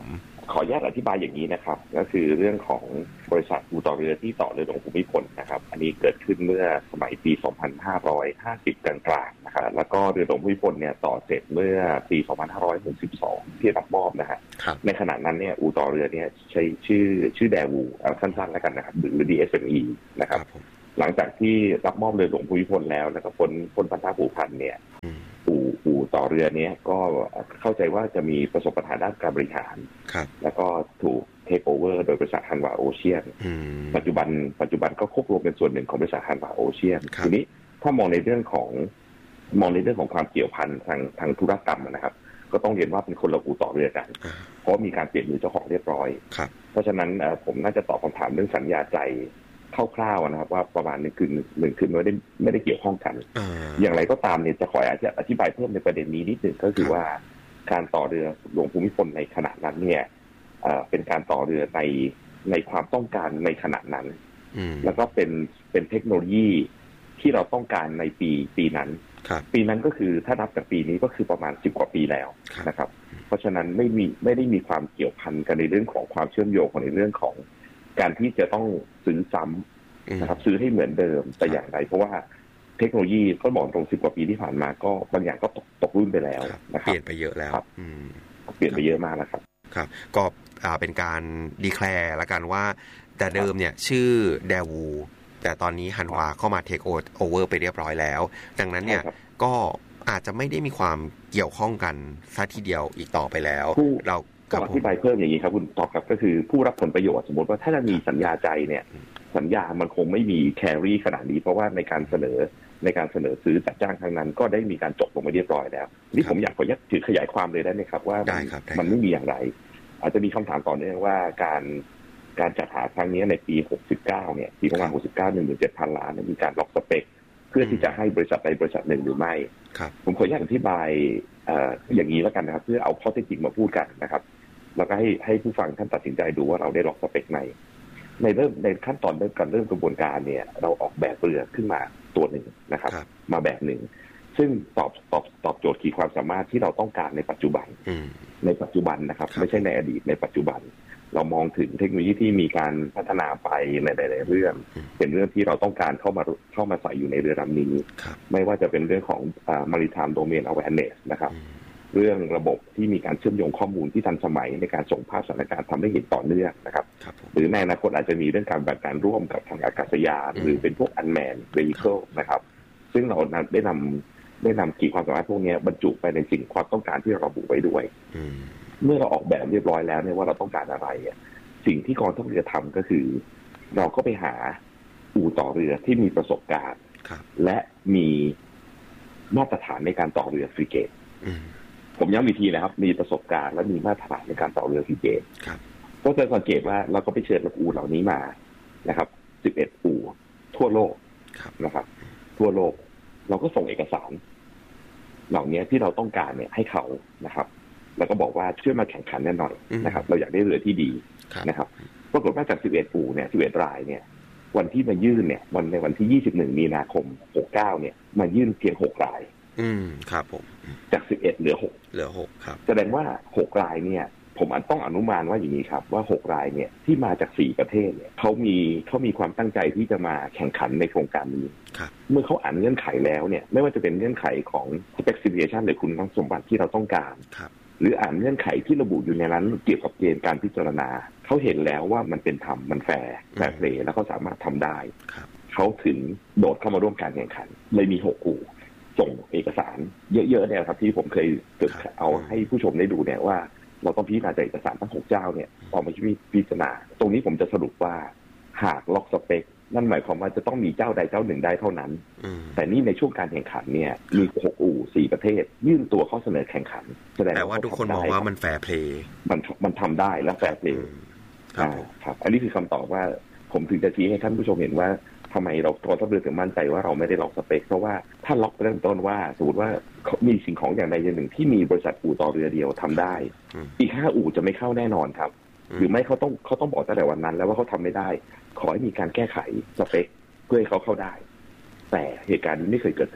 ขออนุญาตอธิบายอย่างนี้นะครับก็คือเรื่องของบริษัทอู่ต่อเรือที่ต่อเรือหลวงภูมิพลนะครับอันนี้เกิดขึ้นเมื่อสมัยปี สองพันห้าร้อยห้าสิบ กลางๆนะครับแล้วก็เรือหลวงภูมิพลเนี่ยต่อเสร็จเมื่อปี สองพันห้าร้อยหกสิบสอง ที่รับมอบนะฮะในขณะนั้นเนี่ยอู่ต่อเรือเนี่ยใช้ชื่อชื่อแดวูเอาสั้นๆแล้วกันนะครับหรือ ดี เอส เอ็ม อี นะครับหลังจากที่รับมอบเรือหลวงภูมิพลแล้วแล้วก็พ้นพ้นพันธะผูกพันเนี่ยอู่อู่ต่อเรือเนี้ยก็เข้าใจว่าจะมีประสบปัญหาด้านการบริหารแล้วก็ถูกเทคโอเวอร์โดยบริษัทฮันวาโอเชียนปัจจุบันปัจจุบันก็ควบรวมเป็นส่วนหนึ่งของบริษัทฮันวาโอเชียนทีนี้ถ้ามองในเรื่องของมองในเรื่องของความเกี่ยวพันทางทางธุรกรรมนะครับก็ต้องเรียนว่าเป็นคนละอู่ต่อเรือกันเพราะมีการเปลี่ยนมือเจ้าของเรียบร้อยเพราะฉะนั้นผมน่าจะตอบคำถามเรื่องสัญญาใจคร่าวๆนะครับว่าประมาณหนึ่งคืนหนึ่งคืนไม่ได้ไม่ได้เกี่ยวข้องกัน อ, อย่างไรก็ตามเนี่ยจะขออธิบายเพิ่มในประเด็นนี้นิดหนึ่งก็คือว่าการต่อเรือหลวงภูมิพลในขณะนั้นเนี่ยเป็นการต่อเรือในในความต้องการในขณะนั้นแล้วก็เป็นเป็นเทคโนโลยีที่เราต้องการในปีปีนั้นปีนั้นก็คือถ้านับจากปีนี้ก็คือประมาณสิบกว่าปีแล้วนะครับเพราะฉะนั้นไม่มีไม่ได้มีความเกี่ยวพันกันในเรื่องของความเชื่อมโยงในเรื่องของการที่จะต้องซื้อซ้ำนะครับซื้อให้เหมือนเดิมแต่อย่างไรเพราะว่าเทคโนโลยีก็บอกตรงสิบกว่าปีที่ผ่านมาก็บางอย่างก็ตกตกรุ่นไปแล้วนะครับเปลี่ยนไปเยอะแล้วเปลี่ยนไปเยอะมากแล้วครับครับก็เป็นการดีแคลร์ละกันว่าแต่เดิมเนี่ยชื่อแดวูแต่ตอนนี้ฮันวาเข้ามาเทคโอเวอร์ไปเรียบร้อยแล้วดังนั้นเนี่ยก็อาจจะไม่ได้มีความเกี่ยวข้องกันซะทีเดียวอีกต่อไปแล้วเราก็อธิบายเพิ่มอย่างนี้ครับคุณตอบครับก็คือผู้รับผลประโยชน์สมมติว่าถ้าจะมีสัญญาใจเนี่ยสัญญามันคงไม่มีแครี่ขนาดนี้เพราะว่าในการเสนอในการเสนอซื้อจัดจ้างครั้งนั้นก็ได้มีการจบลงไปเรียบร้อยแล้วนี่ผมอยากขอยัดถือขยายความเลยได้ไหมครับว่ามันไม่มีอย่างไรอาจจะมีคำถามต่อเนื่องว่าการการจัดหาครั้งนี้ในปีหกสิบเก้าเนี่ยปีประมาณหกสิบเก้า หนึ่งหมื่นเจ็ดพัน ล้านมีการล็อกสเปคเพื่อที่จะให้บริษัทใดบริษัทหนึ่งหรือไม่ผมขออนุญาตอธิบายอย่างนี้แล้วกันนะครับเพื่อเอาข้อเท็จจริงมาพูดกันนะครับแล้วก็ให้ให้ผู้ฟังท่านตัดสินใจดูว่าเราได้ล็อกสเปคไหนในเริ่มในขั้นตอนเริ่มการเริ่มกระบวนการเนี่ยเราออกแบบเรือขึ้นมาตัวหนึ่งนะครับมาแบบหนึ่งซึ่งตอบตอบตอบโจทย์ขีดความสามารถที่เราต้องการในปัจจุบันในปัจจุบันนะครับไม่ใช่ในอดีตในปัจจุบันเรามองถึงเทคโนโลยีที่มีการพัฒนาไปในหลายๆเรื่องเป็นเรื่องที่เราต้องการเข้ามาเข้ามาใส่อยู่ในเรือลำนี้ไม่ว่าจะเป็นเรื่องของ maritime domain awareness นะครับเรื่องระบบที่มีการเชื่อมโยงข้อมูลที่ทันสมัยในการส่งภาพสถานการณ์ทำให้เห็นต่อเนื่องนะครับหรือในอนาคตอาจจะมีเรื่องการปฏิบัติการร่วมกับทางอากาศยานหรือเป็นพวก unmanned vehicle นะครับซึ่งเราได้นำได้นำขีดความสามารถพวกนี้บรรจุไปในสิ่งความต้องการที่เราระบุไว้ด้วยเมื่อเราออกแบบเรียบร้อยแล้วเนี่ยว่าเราต้องการอะไรสิ่งที่กองทัพเรือทำก็คือเราก็ไปหาอู่ต่อเรือที่มีประสบการณ์และมีมาตรฐานในการต่อเรือฟริเกตผมย้ำอีกทีนะครับมีประสบการณ์และมีมาตรฐานในการต่อเรือฟริเกตก็จะสังเกตว่าเราก็ไปเชิญอู่เหล่านี้มานะครับสิบเอ็ดอู่ทั่วโลกนะครับทั่วโลกเราก็ส่งเอกสารเหล่านี้ที่เราต้องการเนี่ยให้เขานะครับแล้วก็บอกว่าช่วยมาแข่งขันแน่นอนนะครับเราอยากได้เรือที่ดีนะครับปรากฏว่าจากสิบเอ็ดอู่เนี่ยสิบเอ็ดรายเนี่ยวันที่มายื่นเนี่ยวันในวันที่ยี่สิบเอ็ดมีนาคมหกสิบเก้าเนี่ยมายื่นเพียงหกรายอืมครับผมจากสิบเอ็ดเหลือหกเหลือหกครับแสดงว่าหกรายเนี่ยผมอันต้องอนุมานว่าอย่างนี้ครับว่าหกรายเนี่ยที่มาจากสี่ประเทศเนี่ยเขามีเขามีความตั้งใจที่จะมาแข่งขันในโครงการนี้เมื่อเขาอ่านเงื่อนไขแล้วเนี่ยไม่ว่าจะเป็นเงื่อนไขของ specification หรือคุณสมบัติที่เราต้องการหรืออ่านเงื่อนไขที่ระบุอยู่ในนั้นเกี่ยวกับเกณฑ์การพิจารณาเขาเห็นแล้วว่ามันเป็นธรรมมันแฟร์แฟร์เพลย์แล้วเขาสามารถทำได้เขาถึงโดดเข้ามาร่วมการแข่งขันเลยมีหกอู่ส่งเอกสารเยอะๆเนี่ยครับที่ผมเคยเอาให้ผู้ชมได้ดูเนี่ยว่าเราต้องพิจารณาจากเอกสารทั้งหกเจ้าเนี่ยออกมาพิจารณาตรงนี้ผมจะสรุปว่าหากล็อกสเปคนั่นหมายความว่าจะต้องมีเจ้าใดเจ้าหนึ่งได้เท่านั้นแต่นี่ในช่วงการแข่งขันเนี่ยมีหกอู่สี่ประเทศยื่นตัวเข้าเสนอแข่งขันแสดงว่าทุกคนมองว่ามันแฟร์เพลย์มันมันทำได้และแฟร์เพลย์ครับอันนี้คือคำตอบว่าผมถึงจะชี้ให้ท่านผู้ชมเห็นว่าทำไมเรากองทัพเรือถึงมั่นใจว่าเราไม่ได้ล็อกสเปคเพราะว่าถ้าล็อกเริ่มต้นว่าสมมติว่ามีสิ่งของอย่างใดอย่างหนึ่งที่มีบริษัทอู่ต่อเรือเดียวทำได้อีกห้าอู่จะไม่เข้าแน่นอนครับหรือไม่เขาต้องเขาต้องบอกตั้งแต่วันนั้นแล้วว่าเขาทำไม่ได้ขอให้มีการแก้ไขสเปคเพื่อให้เขาเข้าได้แต่เหตุการณ์นี้ไม่เคยเกิดขึ้นครับ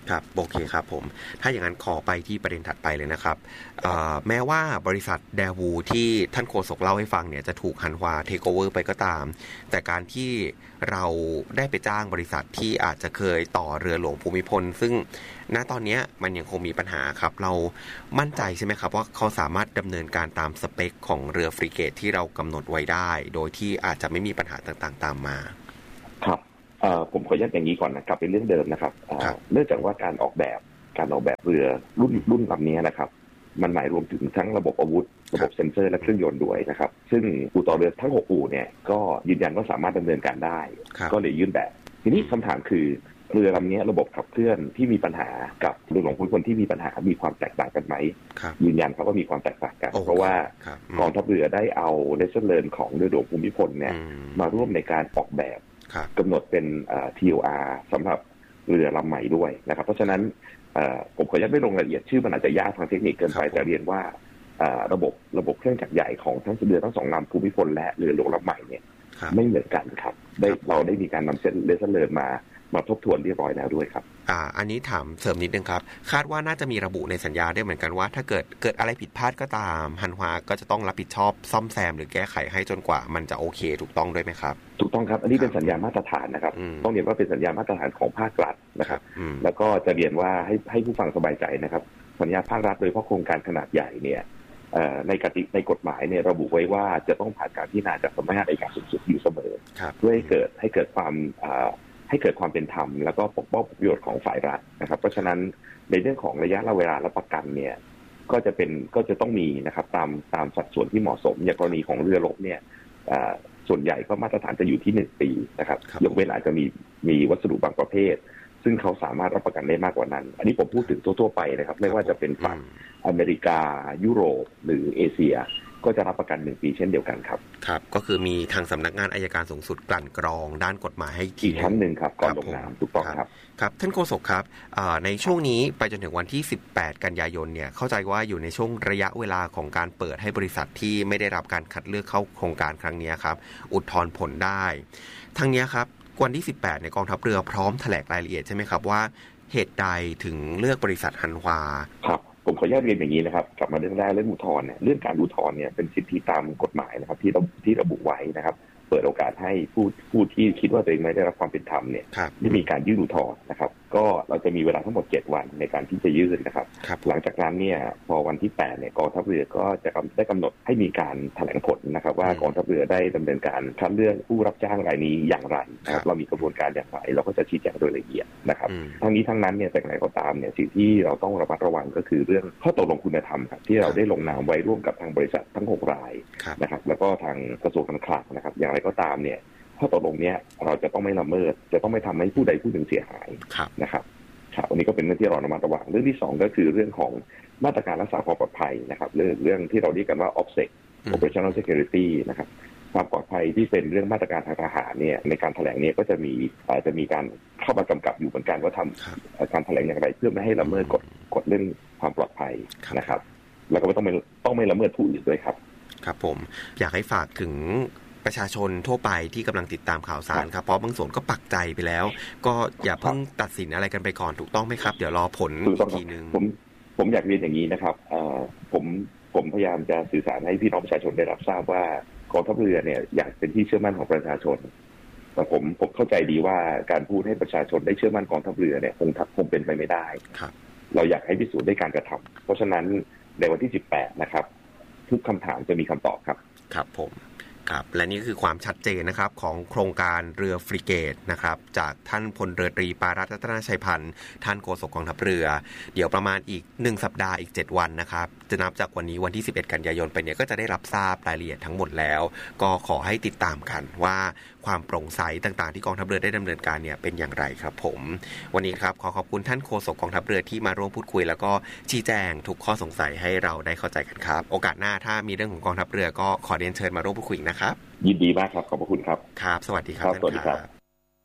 ครับโอเคครับผมถ้าอย่างนั้นขอไปที่ประเด็นถัดไปเลยนะครับแม้ว่าบริษัทแดวูที่ท่านโฆษกเล่าให้ฟังเนี่ยจะถูกฮันฮวาเทคโอเวอร์ไปก็ตามแต่การที่เราได้ไปจ้างบริษัทที่อาจจะเคยต่อเรือหลวงภูมิพลซึ่งณตอนนี้มันยังคงมีปัญหาครับเรามั่นใจใช่ไหมครับว่าเขาสามารถดำเนินการตามสเปคของเรือฟริเกตที่เรากำหนดไว้ได้โดยที่อาจจะไม่มีปัญหาต่างๆตามมาครับผมขอย้ำอย่างนี้ก่อนนะกลับไปเรื่องเดิมนะครับเนื่องจากว่าการออกแบบการออกแบบเรือรุ่นรุ่นลำนี้นะครับมันหมายรวมถึงทั้งระบบอาวุธระบบเซ็นเซอร์และเครื่องยนต์ด้วยนะครับซึ่งอู่ต่อเรือทั้งหกอู่เนี่ยก็ยืนยันว่าสามารถดำเนินการได้ก็เลยยื่นแบบทีนี้คำถามคือเรือลำนี้ระบบขับเคลื่อนที่มีปัญหากับเรือหลวงภูมิพลที่มีปัญหามีความแตกต่างกันไหมยืนยันครับว่ามีความแตกต่างกันเพราะว่ากองทัพเรือได้เอาเลสเซอร์เลิร์นของเรือหลวงภูมิพลเนี่ยมาร่วมในการออกแบบกำหนดเป็น ที โอ อาร์ สำหรับเรือลำใหม่ด้วยนะครับเพราะฉะนั้นผมขออนุญาตไม่ลงรายละเอียดชื่อมันอาจจะยากทางเทคนิคเกินไปแต่เรียนว่าระบบระบบเครื่องจักรใหญ่ของทั้งเรือทั้งสองลำภูมิพลและเรือหลวงลำใหม่เนี่ยไม่เหมือนกันครับได้เราได้มีการนำเส้นเลเซอร์เลิร์นมามาทบทวนเรียบร้อยแล้วด้วยครับอ่าอันนี้ถามเสริมนิดนึงครับคาดว่าน่าจะมีระบุในสัญญาได้เหมือนกันว่าถ้าเกิดเกิดอะไรผิดพลาดก็ตามฮันฮวาก็จะต้องรับผิดชอบซ่อมแซมหรือแก้ไขให้จนกว่ามันจะโอเคถูกต้องด้วยไหมครับถูกต้องครับอันนี้เป็นสัญญามาตรฐานนะครับต้องเรียนว่าเป็นสัญญามาตรฐานของภาครัฐนะครับแล้วก็จะเรียนว่าให้ให้ผู้ฟังสบายใจนะครับสัญญาภาครัฐโดยเฉพาะโครงการขนาดใหญ่เนี่ยในกติในกฎหมายเนี่ยระบุไว้ว่าจะต้องผ่านการพิจารณาจากสำนักงานอัยการสูงสุดอยู่เสมอเพื่อให้เกิดให้เกิดความให้เกิดความเป็นธรรมแล้วก็ปกป้องผลประโยชน์ของฝ่ายรัฐนะครับเพราะฉะนั้นในเรื่องของระยะเวลาและประกันเนี่ยก็จะเป็นก็จะต้องมีนะครับตามตามสัดส่วนที่เหมาะสมอย่างกรณีของเรือรบเนี่ยส่วนใหญ่ก็มาตรฐานจะอยู่ที่หนึ่งปีนะครับยกเว้นอาจจะมีมีวัสดุบางประเภทซึ่งเขาสามารถรับประกันได้มากกว่านั้นอันนี้ผมพูดถึงทั่วๆไปนะครับไม่ว่าจะเป็นฝั่งอเมริกายุโรปหรือเอเชียก็จะรับประกันหนึ่งปีเช่นเดียวกันครับครับก็คือมีทางสำนักงานอัยการสูงสุดกลั่นกรองด้านกฎหมายให้อีกชั้นหนึ่งครับก่อนลงนามถูกต้องครับครับท่านโฆษกครับในช่วงนี้ไปจนถึงวันที่สิบแปดกันยายนเนี่ยเข้าใจว่าอยู่ในช่วงระยะเวลาของการเปิดให้บริษัทที่ไม่ได้รับการคัดเลือกเข้าโครงการครั้งนี้ครับอุทธรณ์ผลได้ทั้งนี้ครับวันที่สิบแปดในกองทัพเรือพร้อมแถลงรายละเอียดใช่ไหมครับว่าเหตุใดถึงเลือกบริษัทฮันฮวาครับผมขออนุญาตเรียนอย่างนี้นะครับกลับมาเรื่องแรกเรื่องอุทธรณ์เนี่ยเรื่องการอุทธรณ์เนี่ยเป็นสิทธิตามกฎหมายนะครับที่เราที่ระบุไว้นะครับเปิดโอกาสให้ผู้ผู้ที่คิดว่าตัวเองไม่ได้รับความเป็นธรรมเนี่ยได้มีการยื่นอุทธรณ์นะครับก็เราจะมีเวลาทั้งหมดเจ็ดวันในการที่จะยื่นนะครับหลังจากนั้นเนี่ยพอวันที่แปดเนี่ยกองทัพเรือก็จะได้กำหนดให้มีการแถลงผลนะครับว่ากองทัพเรือได้ดำเนินการคัดเลือกผู้รับจ้างรายนี้อย่างไรนะครับเรามีกระบวนการอย่างไรเราก็จะชี้แจงโดยละเอียดนะครับทั้งนี้ทั้งนั้นเนี่ยแต่ไหนก็ตามเนี่ยสิ่งที่เราต้องระมัดระวังก็คือเรื่องข้อตกลงคุณธรรมครับที่เราได้ลงนามไว้ร่วมกับทางบริษัททั้งหกรายนะครับแล้วก็ทางกระทรวงการคลังนะครับอย่างไรก็ตามเนี่ยข้อตกลงเนี้ยเราจะต้องไม่ละเมิดจะต้องไม่ทำให้ผู้ใดผู้หนึ่งเสียหายนะครับครับอันนี้ก็เป็นเรื่องที่เราระมัดระวังเรื่องที่สองก็คือเรื่องของมาตรการรักษาความปลอดภัยนะครับเรื่องเรื่องที่เราเรียกกันว่า โอ พี เอ เอส Operational Security นะครับความปลอดภัยที่เป็นเรื่องมาตรการทางทหารเนี่ยในการแถลงเนี่ยก็จะมีอาจจะมีการเข้ามากำกับอยู่เหมือนกันว่าทำการแถลงอย่างไรเพื่อไม่ให้ละเมิดกฎกฎเรื่องความปลอดภัยนะครับแล้วก็ไม่ต้องไม่ต้องไม่ละเมิดผู้อื่นด้วยครับครับผมอยากให้ฝากถึงประชาชนทั่วไปที่กำลังติดตามข่าวสารครับเพราะบางส่วนก็ปักใจไปแล้วก็อย่าเพิ่งตัดสินอะไรกันไปก่อนถูกต้องไหมครับเดี๋ยวรอผลอีกทีนึงผมผมอยากเรียนอย่างนี้นะครับผมผมพยายามจะสื่อสารให้พี่น้องประชาชนได้รับทราบว่ากองทัพเรือเนี่ยอยากเป็นที่เชื่อมั่นของประชาชนแต่ผมผมเข้าใจดีว่าการพูดให้ประชาชนได้เชื่อมั่นกองทัพเรือเนี่ยคงคงเป็นไปไม่ได้เราอยากให้พิสูจน์ด้วยการกระทำเพราะฉะนั้นในวันที่สิบแปดนะครับทุกคำถามจะมีคำตอบครับครับผมครับและนี่คือความชัดเจนนะครับของโครงการเรือฟริเกตนะครับจากท่านพลเรือตรีปารัตน์ รัตนชัยพันธ์ท่านโฆษกกองทัพเรือเดี๋ยวประมาณอีกหนึ่งสัปดาห์อีกเจ็ดวันนะครับจะนับจากวันนี้วันที่สิบเอ็ดกันยายนไปเนี่ยก็จะได้รับทราบรายละเอียดทั้งหมดแล้วก็ขอให้ติดตามกันว่าความโปร่งใสต่างๆที่กองทัพเรือได้ดำเนินการเนี่ยเป็นอย่างไรครับผมวันนี้ครับขอขอบคุณท่านโฆษกกองทัพเรือที่มาร่วมพูดคุยแล้วก็ชี้แจงทุกข้อสงสัยให้เราได้เข้าใจกันครับโอกาสหน้าถ้ามีเรื่องของกองทัพเรือก็ขอเรียนเชิญมาร่วมพูดคุยนะครับยินดีมากครับขอบพระคุณครับครับสวัสดีครับท่านครับ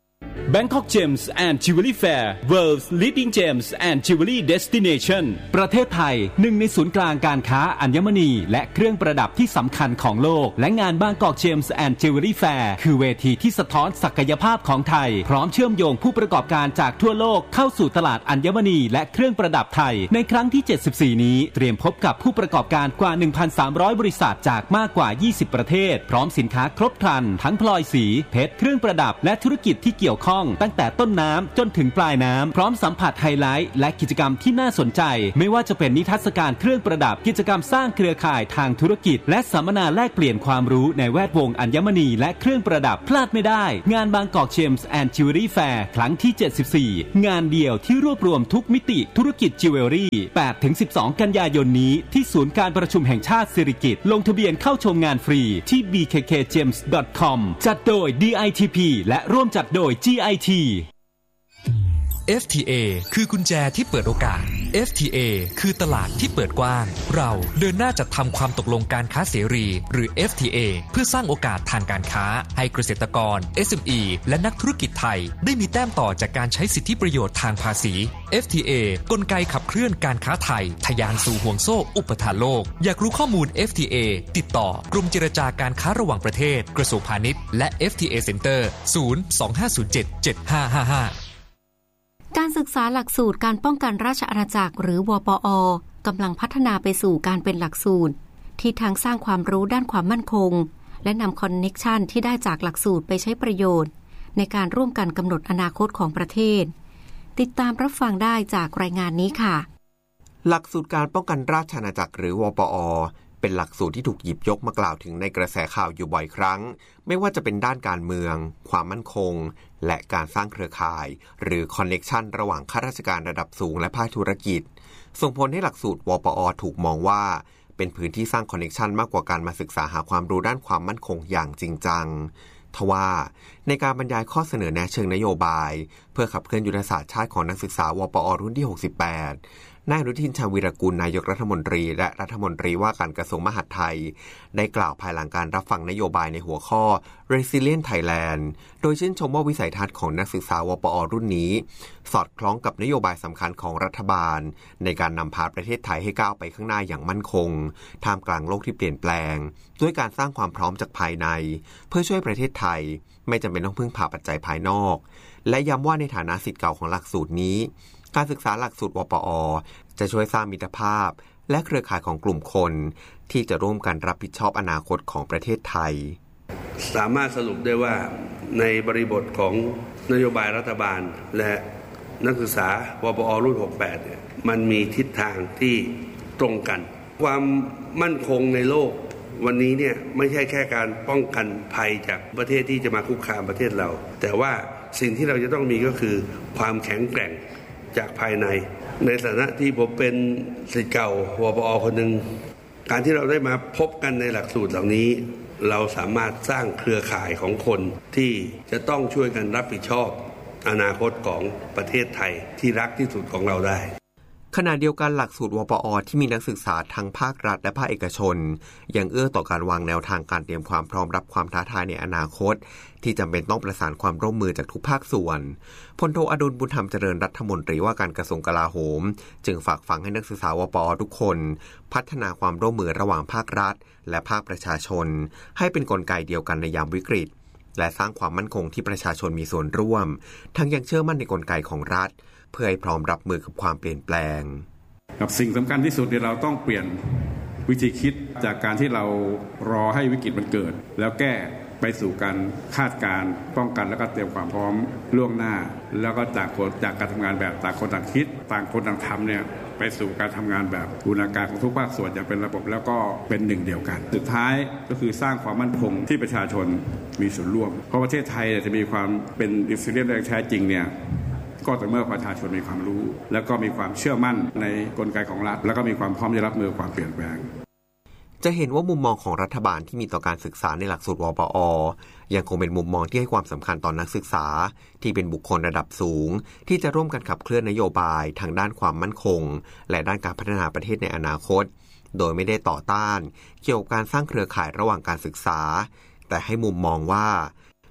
Bangkok Gems and Jewelry Fair World's Leading Gems and Jewelry Destination ประเทศไทยหนึ่งในศูนย์กลางการค้าอัญมณีและเครื่องประดับที่สำคัญของโลกและงาน Bangkok Gems and Jewelry Fair คือเวทีที่สะท้อนศักยภาพของไทยพร้อมเชื่อมโยงผู้ประกอบการจากทั่วโลกเข้าสู่ตลาดอัญมณีและเครื่องประดับไทยในครั้งที่เจ็ดสิบสี่นี้เตรียมพบกับผู้ประกอบการกว่า หนึ่งพันสามร้อย บริษัทจากมากกว่ายี่สิบประเทศพร้อมสินค้าครบครันทั้งพลอยสีเพชรเครื่องประดับและธุรกิจที่เกี่ยวข้องตั้งแต่ต้นน้ำจนถึงปลายน้ำพร้อมสัมผัสไฮไลท์และกิจกรรมที่น่าสนใจไม่ว่าจะเป็นนิทรรศการเครื่องประดับกิจกรรมสร้างเครือข่ายทางธุรกิจและสัมมนาแลกเปลี่ยนความรู้ในแวดวงอัญมณีและเครื่องประดับพลาดไม่ได้งาน Bangkok Gems and Jewelry Fair ครั้งที่เจ็ดสิบสี่งานเดียวที่รวบรวมทุกมิติธุรกิจจิวเวลรี่ แปดถึงสิบสอง กันยายนนี้ที่ศูนย์การประชุมแห่งชาติสิริกิติ์ลงทะเบียนเข้าชมงานฟรีที่ บี เค เค เจมส์ ดอท คอม จัดโดย ดี ไอ ที พี และร่วมจัดโดย จี ไอ ทีเอฟ ที เอ คือกุญแจที่เปิดโอกาส เอฟ ที เอ คือตลาดที่เปิดกว้างเราเดินหน้าจัดทำความตกลงการค้าเสรีหรือ เอฟ ที เอ เพื่อสร้างโอกาสทางการค้าให้เกษตรกร เอส เอ็ม อี และนักธุรกิจไทยได้มีแต้มต่อจากการใช้สิทธิประโยชน์ทางภาษี เอฟ ที เอ กลไกขับเคลื่อนการค้าไทยทะยานสู่ห่วงโซ่อุปทานโลกอยากรู้ข้อมูล เอฟ ที เอ ติดต่อกรมเจรจาการค้าระหว่างประเทศกระทรวงพาณิชย์และ เอฟ ที เอ Center ศูนย์ สอง ห้า ศูนย์ เจ็ด เจ็ด ห้า ห้า ห้าการศึกษาหลักสูตรการป้องกันราชอาณาจักรหรือ วปอ.กำลังพัฒนาไปสู่การเป็นหลักสูตรที่ทั้งสร้างความรู้ด้านความมั่นคงและนำคอนเน็กชันที่ได้จากหลักสูตรไปใช้ประโยชน์ในการร่วมกันกำหนดอนาคตของประเทศติดตามรับฟังได้จากรายงานนี้ค่ะหลักสูตรการป้องกันราชอาณาจักรหรือ วปอ.เป็นหลักสูตรที่ถูกหยิบยกมากล่าวถึงในกระแสข่าวอยู่บ่อยครั้งไม่ว่าจะเป็นด้านการเมืองความมั่นคงและการสร้างเครือข่ายหรือคอนเน็กชันระหว่างข้าราชการระดับสูงและภาคธุรกิจส่งผลให้หลักสูตร วปอ.ถูกมองว่าเป็นพื้นที่สร้างคอนเน็กชันมากกว่าการมาศึกษาหาความรู้ด้านความมั่นคงอย่างจริงจังทว่าในการบรรยายข้อเสนอแนะเชิงนโยบายเพื่อขับเคลื่อนยุทธศาสตร์ชาติของนักศึกษา วปอ.รุ่นที่หกสิบแปดนายอนุทินชาญวีรกูลนายกรัฐมนตรีและรัฐมนตรีว่าการกระทรวงมหาดไทยได้กล่าวภายหลังการรับฟังนโยบายในหัวข้อ Resilient Thailand โดยชื่นชมว่าวิสัยทัศน์ของนักศึกษา วปอ.รุ่นนี้สอดคล้องกับนโยบายสำคัญของรัฐบาลในการนำพาประเทศไทยให้ก้าวไปข้างหน้าอย่างมั่นคงท่ามกลางโลกที่เปลี่ยนแปลงด้วยการสร้างความพร้อมจากภายในเพื่อช่วยประเทศไทยไม่จำเป็นต้องพึ่งพาปัจจัยภายนอกและย้ำว่าในฐานะศิษย์เก่าของหลักสูตรนี้การศึกษาหลักสูตร วปอ.จะช่วยสร้างมิตรภาพและเครือข่ายของกลุ่มคนที่จะร่วมกันรับผิดชอบอนาคตของประเทศไทยสามารถสรุปได้ว่าในบริบทของนโยบายรัฐบาลและนักศึกษา วปอ.รุ่นหกสิบแปดเนี่ยมันมีทิศทางที่ตรงกันความมั่นคงในโลกวันนี้เนี่ยไม่ใช่แค่การป้องกันภัยจากประเทศที่จะมาคุกคามประเทศเราแต่ว่าสิ่งที่เราจะต้องมีก็คือความแข็งแกร่งจากภายในในฐานะที่ผมเป็นศิษย์เก่า วปอ.คนหนึ่งการที่เราได้มาพบกันในหลักสูตรเหล่านี้เราสามารถสร้างเครือข่ายของคนที่จะต้องช่วยกันรับผิดชอบอนาคตของประเทศไทยที่รักที่สุดของเราได้ขณะเดียวกันหลักสูตร วปอ.ที่มีนักศึกษาทั้งภาครัฐและภาคเอกชนยังเอื้อต่อการวางแนวทางการเตรียมความพร้อมรับความท้าทายในอนาคตที่จำเป็นต้องประสานความร่วมมือจากทุกภาคส่วนพลโทอดุลบุญธรรมเจริญรัฐมนตรีว่าการกระทรวงกลาโหมจึงฝากฝังให้นักศึกษา วปอ.ทุกคนพัฒนาความร่วมมือระหว่างภาครัฐและภาคประชาชนให้เป็นกลไกเดียวกันในยามวิกฤตและสร้างความมั่นคงที่ประชาชนมีส่วนร่วมทั้งยังเชื่อมั่นในกลไกของรัฐเพื่อให้พร้อมรับมือกับความเปลี่ยนแปลงกับสิ่งสำคัญที่สุดที่เราต้องเปลี่ยนวิธีคิดจากการที่เรารอให้วิกฤตมันเกิดแล้วแก้ไปสู่การคาดการณ์ป้องกันแล้วก็เตรียมความพร้อมล่วงหน้าแล้วก็จากคนจากการทำงานแบบต่างคนต่างคิดต่างคนต่างทำเนี่ยไปสู่การทำงานแบบบูรณาการของทุกภาคส่วนอย่างเป็นระบบแล้วก็เป็นหนึ่งเดียวกันสุดท้ายก็คือสร้างความมั่นคงที่ประชาชนมีส่วนร่วมเพราะประเทศไทยจะมีความเป็นอิสระแรงแท้จริงเนี่ยก็แต่เมื่อประชาชนมีความรู้แล้วก็มีความเชื่อมั่นในกลไกของรัฐแล้วก็มีความพร้อมจะรับมือความเปลี่ยนแปลงจะเห็นว่ามุมมองของรัฐบาลที่มีต่อการศึกษาในหลักสูตร วปอ.ยังคงเป็นมุมมองที่ให้ความสำคัญต่อนักศึกษาที่เป็นบุคคลระดับสูงที่จะร่วมกันขับเคลื่อนนโยบายทางด้านความมั่นคงและด้านการพัฒนาประเทศในอนาคตโดยไม่ได้ต่อต้านเกี่ยวกับการสร้างเครือข่ายระหว่างการศึกษาแต่ให้มุมมองว่า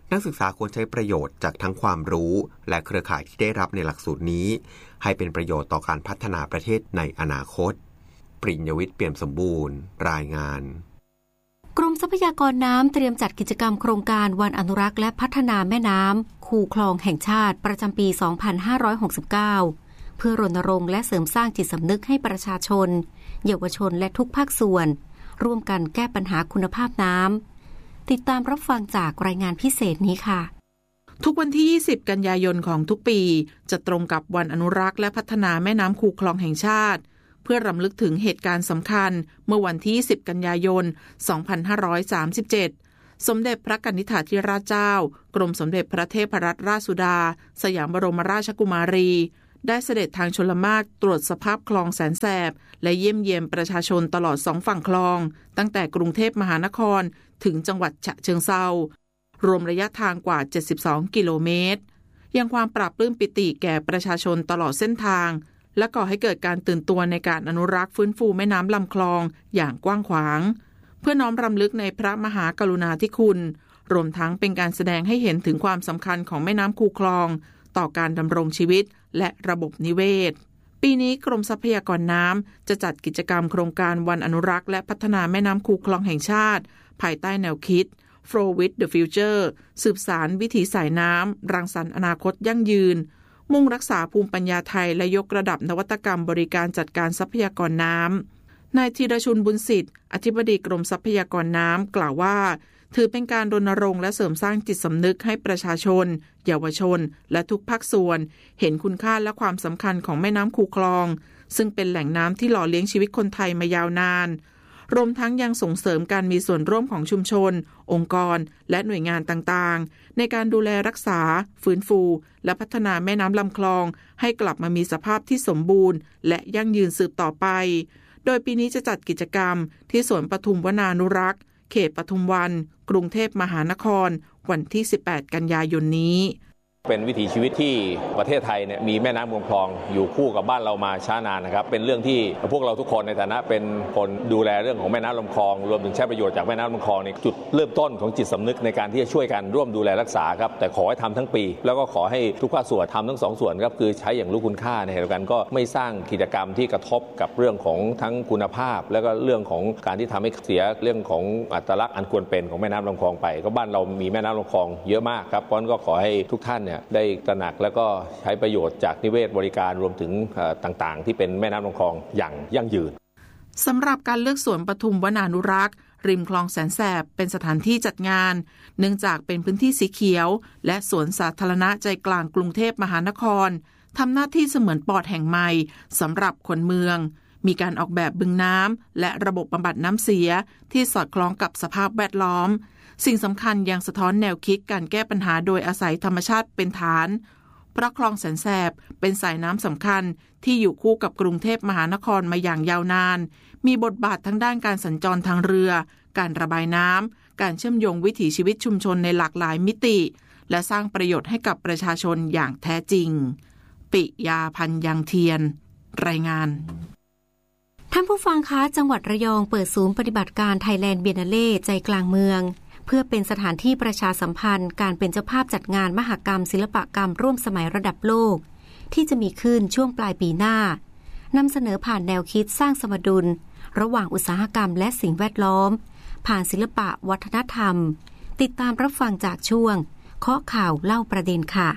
นักศึกษาควรใช้ประโยชน์จากทั้งความรู้และเครือข่ายที่ได้รับในหลักสูตรนี้ให้เป็นประโยชน์ต่อการพัฒนาประเทศในอนาคตปริญญวิทย์เปี่ยมสมบูรณ์รายงานกรมทรัพยากรน้ำเตรียมจัดกิจกรรมโครงการวันอนุรักษ์และพัฒนาแม่น้ำคูคลองแห่งชาติประจำปี สองพันห้าร้อยหกสิบเก้า เพื่อรณรงค์และเสริมสร้างจิตสำนึกให้ประชาชนเยาวชนและทุกภาคส่วนร่วมกันแก้ปัญหาคุณภาพน้ำติดตามรับฟังจากรายงานพิเศษนี้ค่ะทุกวันที่ยี่สิบกันยายนของทุกปีจะตรงกับวันอนุรักษ์และพัฒนาแม่น้ำคูคลองแห่งชาติเพื่อรำลึกถึงเหตุการณ์สำคัญเมื่อวันที่ยี่สิบกันยายน สองพันห้าร้อยสามสิบเจ็ด สมเด็จพระกนิษฐาธิราชเจ้ากรมสมเด็จพระเทพรัตนราชสุดาสยามบรมราชกุมารีได้เสด็จทางชลมารตรวจสภาพคลองแสนแสบและเยี่ยมเยียนประชาชนตลอดสองฝั่งคลองตั้งแต่กรุงเทพมหานครถึงจังหวัดฉะเชิงเทรารวมระยะทางกว่าเจ็ดสิบสองกิโลเมตรยังความปราบปลื้มปิติแก่ประชาชนตลอดเส้นทางและก่อให้เกิดการตื่นตัวในการอนุรักษ์ฟื้นฟูแม่น้ำลำคลองอย่างกว้างขวางเพื่อน้อมรำลึกในพระมหากรุณาธิคุณรวมทั้งเป็นการแสดงให้เห็นถึงความสำคัญของแม่น้ำคูคลองต่อการดำรงชีวิตและระบบนิเวศปีนี้กรมทรัพยากรน้ำจะจัดกิจกรรมโครงการวันอนุรักษ์และพัฒนาแม่น้ำคูคลองแห่งชาติภายใต้แนวคิด Flow with the Future สืบสานวิถีสายน้ำรังสรรค์อนาคตยั่งยืนมุ่งรักษาภูมิปัญญาไทยและยกระดับนวัตกรรมบริการจัดการทรัพยากรน้ำนายธีรชุนบุญสิทธิ์อธิบดีกรมทรัพยากรน้ำกล่าวว่าถือเป็นการรณรงค์และเสริมสร้างจิตสำนึกให้ประชาชนเยาวชนและทุกภาคส่วนเห็นคุณค่าและความสำคัญของแม่น้ำคูคลองซึ่งเป็นแหล่งน้ำที่หล่อเลี้ยงชีวิตคนไทยมายาวนานรวมทั้งยังส่งเสริมการมีส่วนร่วมของชุมชนองค์กรและหน่วยงานต่างๆในการดูแลรักษาฟื้นฟูและพัฒนาแม่น้ำลำคลองให้กลับมามีสภาพที่สมบูรณ์และยั่งยืนสืบต่อไปโดยปีนี้จะจัดกิจกรรมที่สวนปทุมวนานุรักษ์เขตปทุมวันกรุงเทพมหานครวันที่สิบแปดกันยายนนี้เป็นวิถีชีวิตที่ประเทศไทยเนี่ยมีแม่น้ำคลองอยู่คู่กับบ้านเรามาช้านานนะครับเป็นเรื่องที่พวกเราทุกคนในฐานะเป็นคนดูแลเรื่องของแม่น้ำลำคลองรวมถึงใช้ประโยชน์จากแม่น้ำลำคลองในจุดเริ่มต้นของจิตสำนึกในการที่จะช่วยกันร่วมดูแลรักษาครับแต่ขอให้ทำทั้งปีแล้วก็ขอให้ทุกภาคส่วนทำทั้งสองส่วนครับคือใช้อย่างรู้คุณค่าในขณะเดียวกันก็ไม่สร้างกิจกรรมที่กระทบกับเรื่องของทั้งคุณภาพแล้วก็เรื่องของการที่ทำให้เสียเรื่องของอัตลักษณ์อันควรเป็นของแม่น้ำลำคลองไปก็บ้านเรามีแม่น้ำลำคลองเยอะมากครับเพราะฉะนั้นก็ขอให้ทุกท่านเนี่ยได้ตระหนักแล้วก็ใช้ประโยชน์จากนิเวศบริการรวมถึงต่างๆที่เป็นแม่น้ำลำคลองอย่างยั่งยืนสำหรับการเลือกสวนปทุมวนานุรักษ์ริมคลองแสนแสบเป็นสถานที่จัดงานเนื่องจากเป็นพื้นที่สีเขียวและสวนสาธารณะใจกลางกรุงเทพมหานครทำหน้าที่เสมือนปอดแห่งใหม่สำหรับคนเมืองมีการออกแบบบึงน้ำและระบบบำบัดน้ำเสียที่สอดคล้องกับสภาพแวดล้อมสิ่งสำคัญยังสะท้อนแนวคิดการแก้ปัญหาโดยอาศัยธรรมชาติเป็นฐานเพราะคลองแสนแสบเป็นสายน้ำสำคัญที่อยู่คู่กับกรุงเทพมหานครมาอย่างยาวนานมีบทบาททั้งด้านการสัญจรทางเรือการระบายน้ำการเชื่อมโยงวิถีชีวิตชุมชนในหลากหลายมิติและสร้างประโยชน์ให้กับประชาชนอย่างแท้จริงปิยาพันธ์ยังเทียนรายงานท่านผู้ฟังคะจังหวัดระยองเปิดศูนย์ปฏิบัติการไทยแลนด์เบียนนาเล่ใจกลางเมืองเพื่อเป็นสถานที่ประชาสัมพันธ์การเป็นเจ้าภาพจัดงานมหกรรมศิลปกรรมร่วมสมัยระดับโลกที่จะมีขึ้นช่วงปลายปีหน้านำเสนอผ่านแนวคิดสร้างสมดุลระหว่างอุตสาหกรรมและสิ่งแวดล้อมผ่านศิลปะวัฒนธรรมติดตามรับฟังจากช่วงเคาะข่าวเล่าประเด็นค่ะ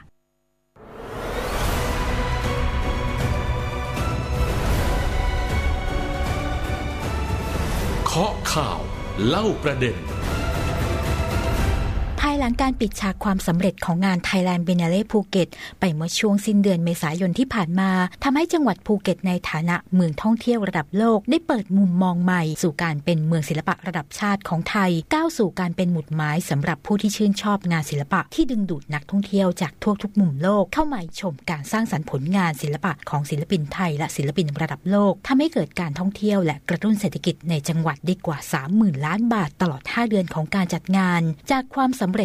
เคาะข่าวเล่าประเด็นภายหลังการปิดฉากความสำเร็จของงาน Thailand Biennale ภูเก็ตไปเมื่อช่วงสิ้นเดือนเมษายนที่ผ่านมาทำให้จังหวัดภูเก็ตในฐานะเมืองท่องเที่ยวระดับโลกได้เปิดมุมมองใหม่สู่การเป็นเมืองศิลปะระดับชาติของไทยก้าวสู่การเป็นหมุดหมายสำหรับผู้ที่ชื่นชอบงานศิลปะที่ดึงดูดนักท่องเที่ยวจากทั่วทุกมุมโลกเข้ามาชมการสร้างสรรค์ผลงานศิลปะของศิลปินไทยและศิลปินระดับโลกทำให้เกิดการท่องเที่ยวและกระตุ้นเศรษฐกิจในจังหวัดได้กว่า สามหมื่น ล้านบาทตลอดห้าเดือนของการจัดงานจากความสำเร็จ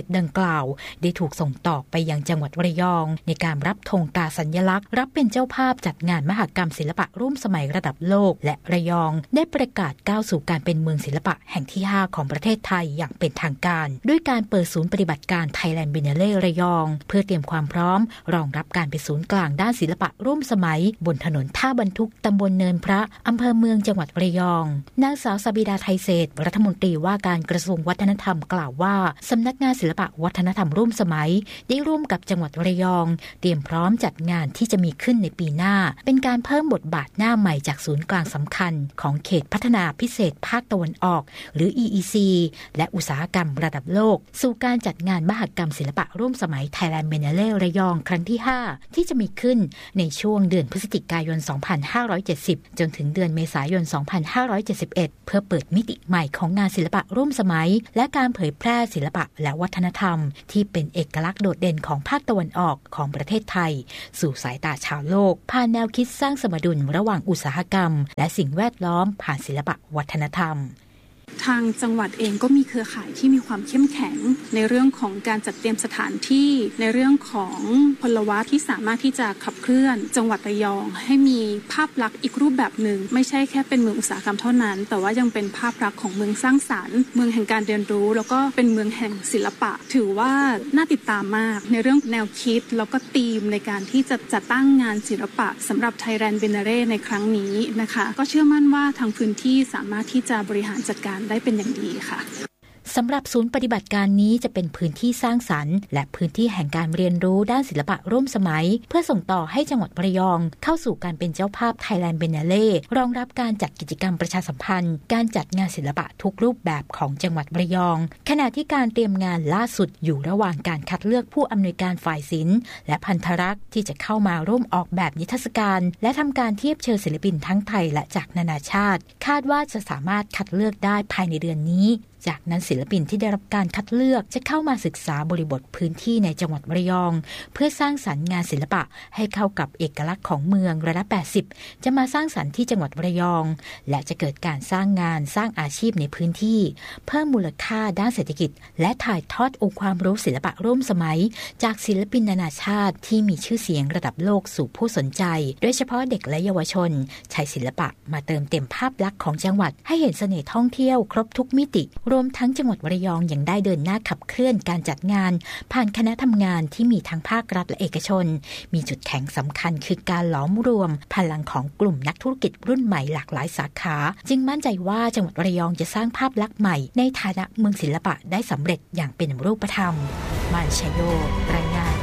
ดังกล่าวได้ถูกส่งต่อไปยังจังหวัดระยองในการรับธงกาสัญลักษณ์รับเป็นเจ้าภาพจัดงานมหกรรมศิลปะร่วมสมัยระดับโลกและระยองได้ประกาศก้าวสู่การเป็นเมืองศิลปะแห่งที่ห้าของประเทศไทยอย่างเป็นทางการด้วยการเปิดศูนย์ปฏิบัติการ Thailand Biennale ระยองเพื่อเตรียมความพร้อมรองรับการเป็นศูนย์กลางด้านศิลปะร่วมสมัยบนถนนท่าบรรทุกตำบลเนินพระอำเภอเมืองจังหวัดระยองนางสาวสบิดาไทยเศรษฐ์รัฐมนตรีว่าการกระทรวงวัฒนธรรมกล่าวว่าสำนักงานศิลปะวัฒนธรรมร่วมสมัยได้ร่วมกับจังหวัดระยองเตรียมพร้อมจัดงานที่จะมีขึ้นในปีหน้าเป็นการเพิ่มบทบาทหน้าใหม่จากศูนย์กลางสำคัญของเขตพัฒนาพิเศษภาคตะวันออกหรือ อี อี ซี และอุตสาหกรรมระดับโลกสู่การจัดงานมหกรรมศิลปะร่วมสมัย Thailand Biennale ระยองครั้งที่ห้าที่จะมีขึ้นในช่วงเดือนพฤศจิกายน สองพันห้าร้อยเจ็ดสิบ จนถึงเดือนเมษายน สองพันห้าร้อยเจ็ดสิบเอ็ด เพื่อเปิดมิติใหม่ของงานศิลปะร่วมสมัยและการเผยแพร่ศิลปะและวัฒนธรรมที่เป็นเอกลักษณ์โดดเด่นของภาคตะวันออกของประเทศไทยสู่สายตาชาวโลกผ่านแนวคิดสร้างสมดุลระหว่างอุตสาหกรรมและสิ่งแวดล้อมผ่านศิลปะวัฒนธรรมทางจังหวัดเองก็มีเครือข่ายที่มีความเข้มแข็งในเรื่องของการจัดเตรียมสถานที่ในเรื่องของพลวัตที่สามารถที่จะขับเคลื่อนจังหวัดระยองให้มีภาพลักษณ์อีกรูปแบบหนึ่งไม่ใช่แค่เป็นเมืองอุตสาหกรรมเท่านั้นแต่ว่ายังเป็นภาพลักษณ์ของเมืองสร้างสรรค์เมืองแห่งการเรียนรู้แล้วก็เป็นเมืองแห่งศิลปะถือว่าน่าติดตามมากในเรื่องแนวคิดแล้วก็ธีมในการที่จะจัดตั้งงานศิลปะสำหรับ Thailand Biennale ในครั้งนี้นะคะก็เชื่อมั่นว่าทางพื้นที่สามารถที่จะบริหารจัดการได้เป็นอย่างดีค่ะสำหรับศูนย์ปฏิบัติการนี้จะเป็นพื้นที่สร้างสรรค์และพื้นที่แห่งการเรียนรู้ด้านศิลปะร่วมสมัยเพื่อส่งต่อให้จังหวัดระยองเข้าสู่การเป็นเจ้าภาพ Thailand Biennale รองรับการจัดกิจกรรมประชาสัมพันธ์การจัดงานศิลปะทุกรูปแบบของจังหวัดระยองขณะที่การเตรียมงานล่าสุดอยู่ระหว่างการคัดเลือกผู้อำนวยการฝ่ายศิลป์และพันธรักษ์ที่จะเข้ามาร่วมออกแบบนิทรรศการและทำการเทียบเชิญศิลปินทั้งไทยและจากนานาชาติคาดว่าจะสามารถคัดเลือกได้ภายในเดือนนี้จากนั้นศิลปินที่ได้รับการคัดเลือกจะเข้ามาศึกษาบริบทพื้นที่ในจังหวัดระยองเพื่อสร้างสรรค์งานศิลปะให้เข้ากับเอกลักษณ์ของเมืองระดับแปดสิบจะมาสร้างสรรค์ที่จังหวัดระยองและจะเกิดการสร้างงานสร้างอาชีพในพื้นที่เพิ่มมูลค่าด้านเศรษฐกิจและถ่ายทอดองค์ความรู้ศิลปะร่วมสมัยจากศิลปินนานาชาติที่มีชื่อเสียงระดับโลกสู่ผู้สนใจโดยเฉพาะเด็กและเยาวชนใช้ศิลปะมาเติมเต็มภาพลักษณ์ของจังหวัดให้เห็นเสน่ห์ท่องเที่ยวครบทุกมิติรวมทั้งจังหวัดระยองยังได้เดินหน้าขับเคลื่อนการจัดงานผ่านคณะทำงานที่มีทั้งภาครัฐและเอกชนมีจุดแข็งสำคัญคือการหลอมรวมพลังของกลุ่มนักธุรกิจรุ่นใหม่หลากหลายสาขาจึงมั่นใจว่าจังหวัดระยองจะสร้างภาพลักษณ์ใหม่ในฐานะเมืองศิลปะได้สำเร็จอย่างเป็นรูปธรรมมานชโยรายงาน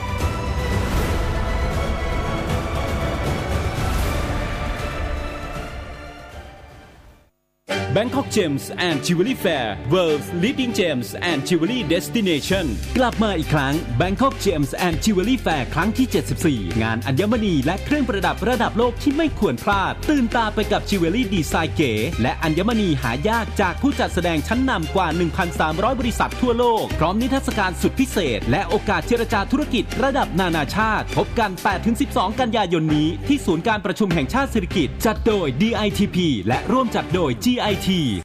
Bangkok Gems and Jewelry Fair World's Leading Gems and Jewelry Destination กลับมาอีกครั้ง Bangkok Gems and Jewelry Fair ครั้งที่เจ็ดสิบสี่งานอัญมณีและเครื่องประดับระดับโลกที่ไม่ควรพลาดตื่นตาไปกับจิวเวลรี่ดีไซน์เก๋และอัญมณีหายากจากผู้จัดแสดงชั้นนำกว่า หนึ่งพันสามร้อย บริษัททั่วโลกพร้อมนิทรรศการสุดพิเศษและโอกาสเจรจาธุรกิจระดับนานาชาติพบกัน แปดถึงสิบสอง กันยายนนี้ที่ศูนย์การประชุมแห่งชาติสิริกิติ์จัดโดย ดี ไอ ที พี และร่วมจัดโดย จี ไอ ที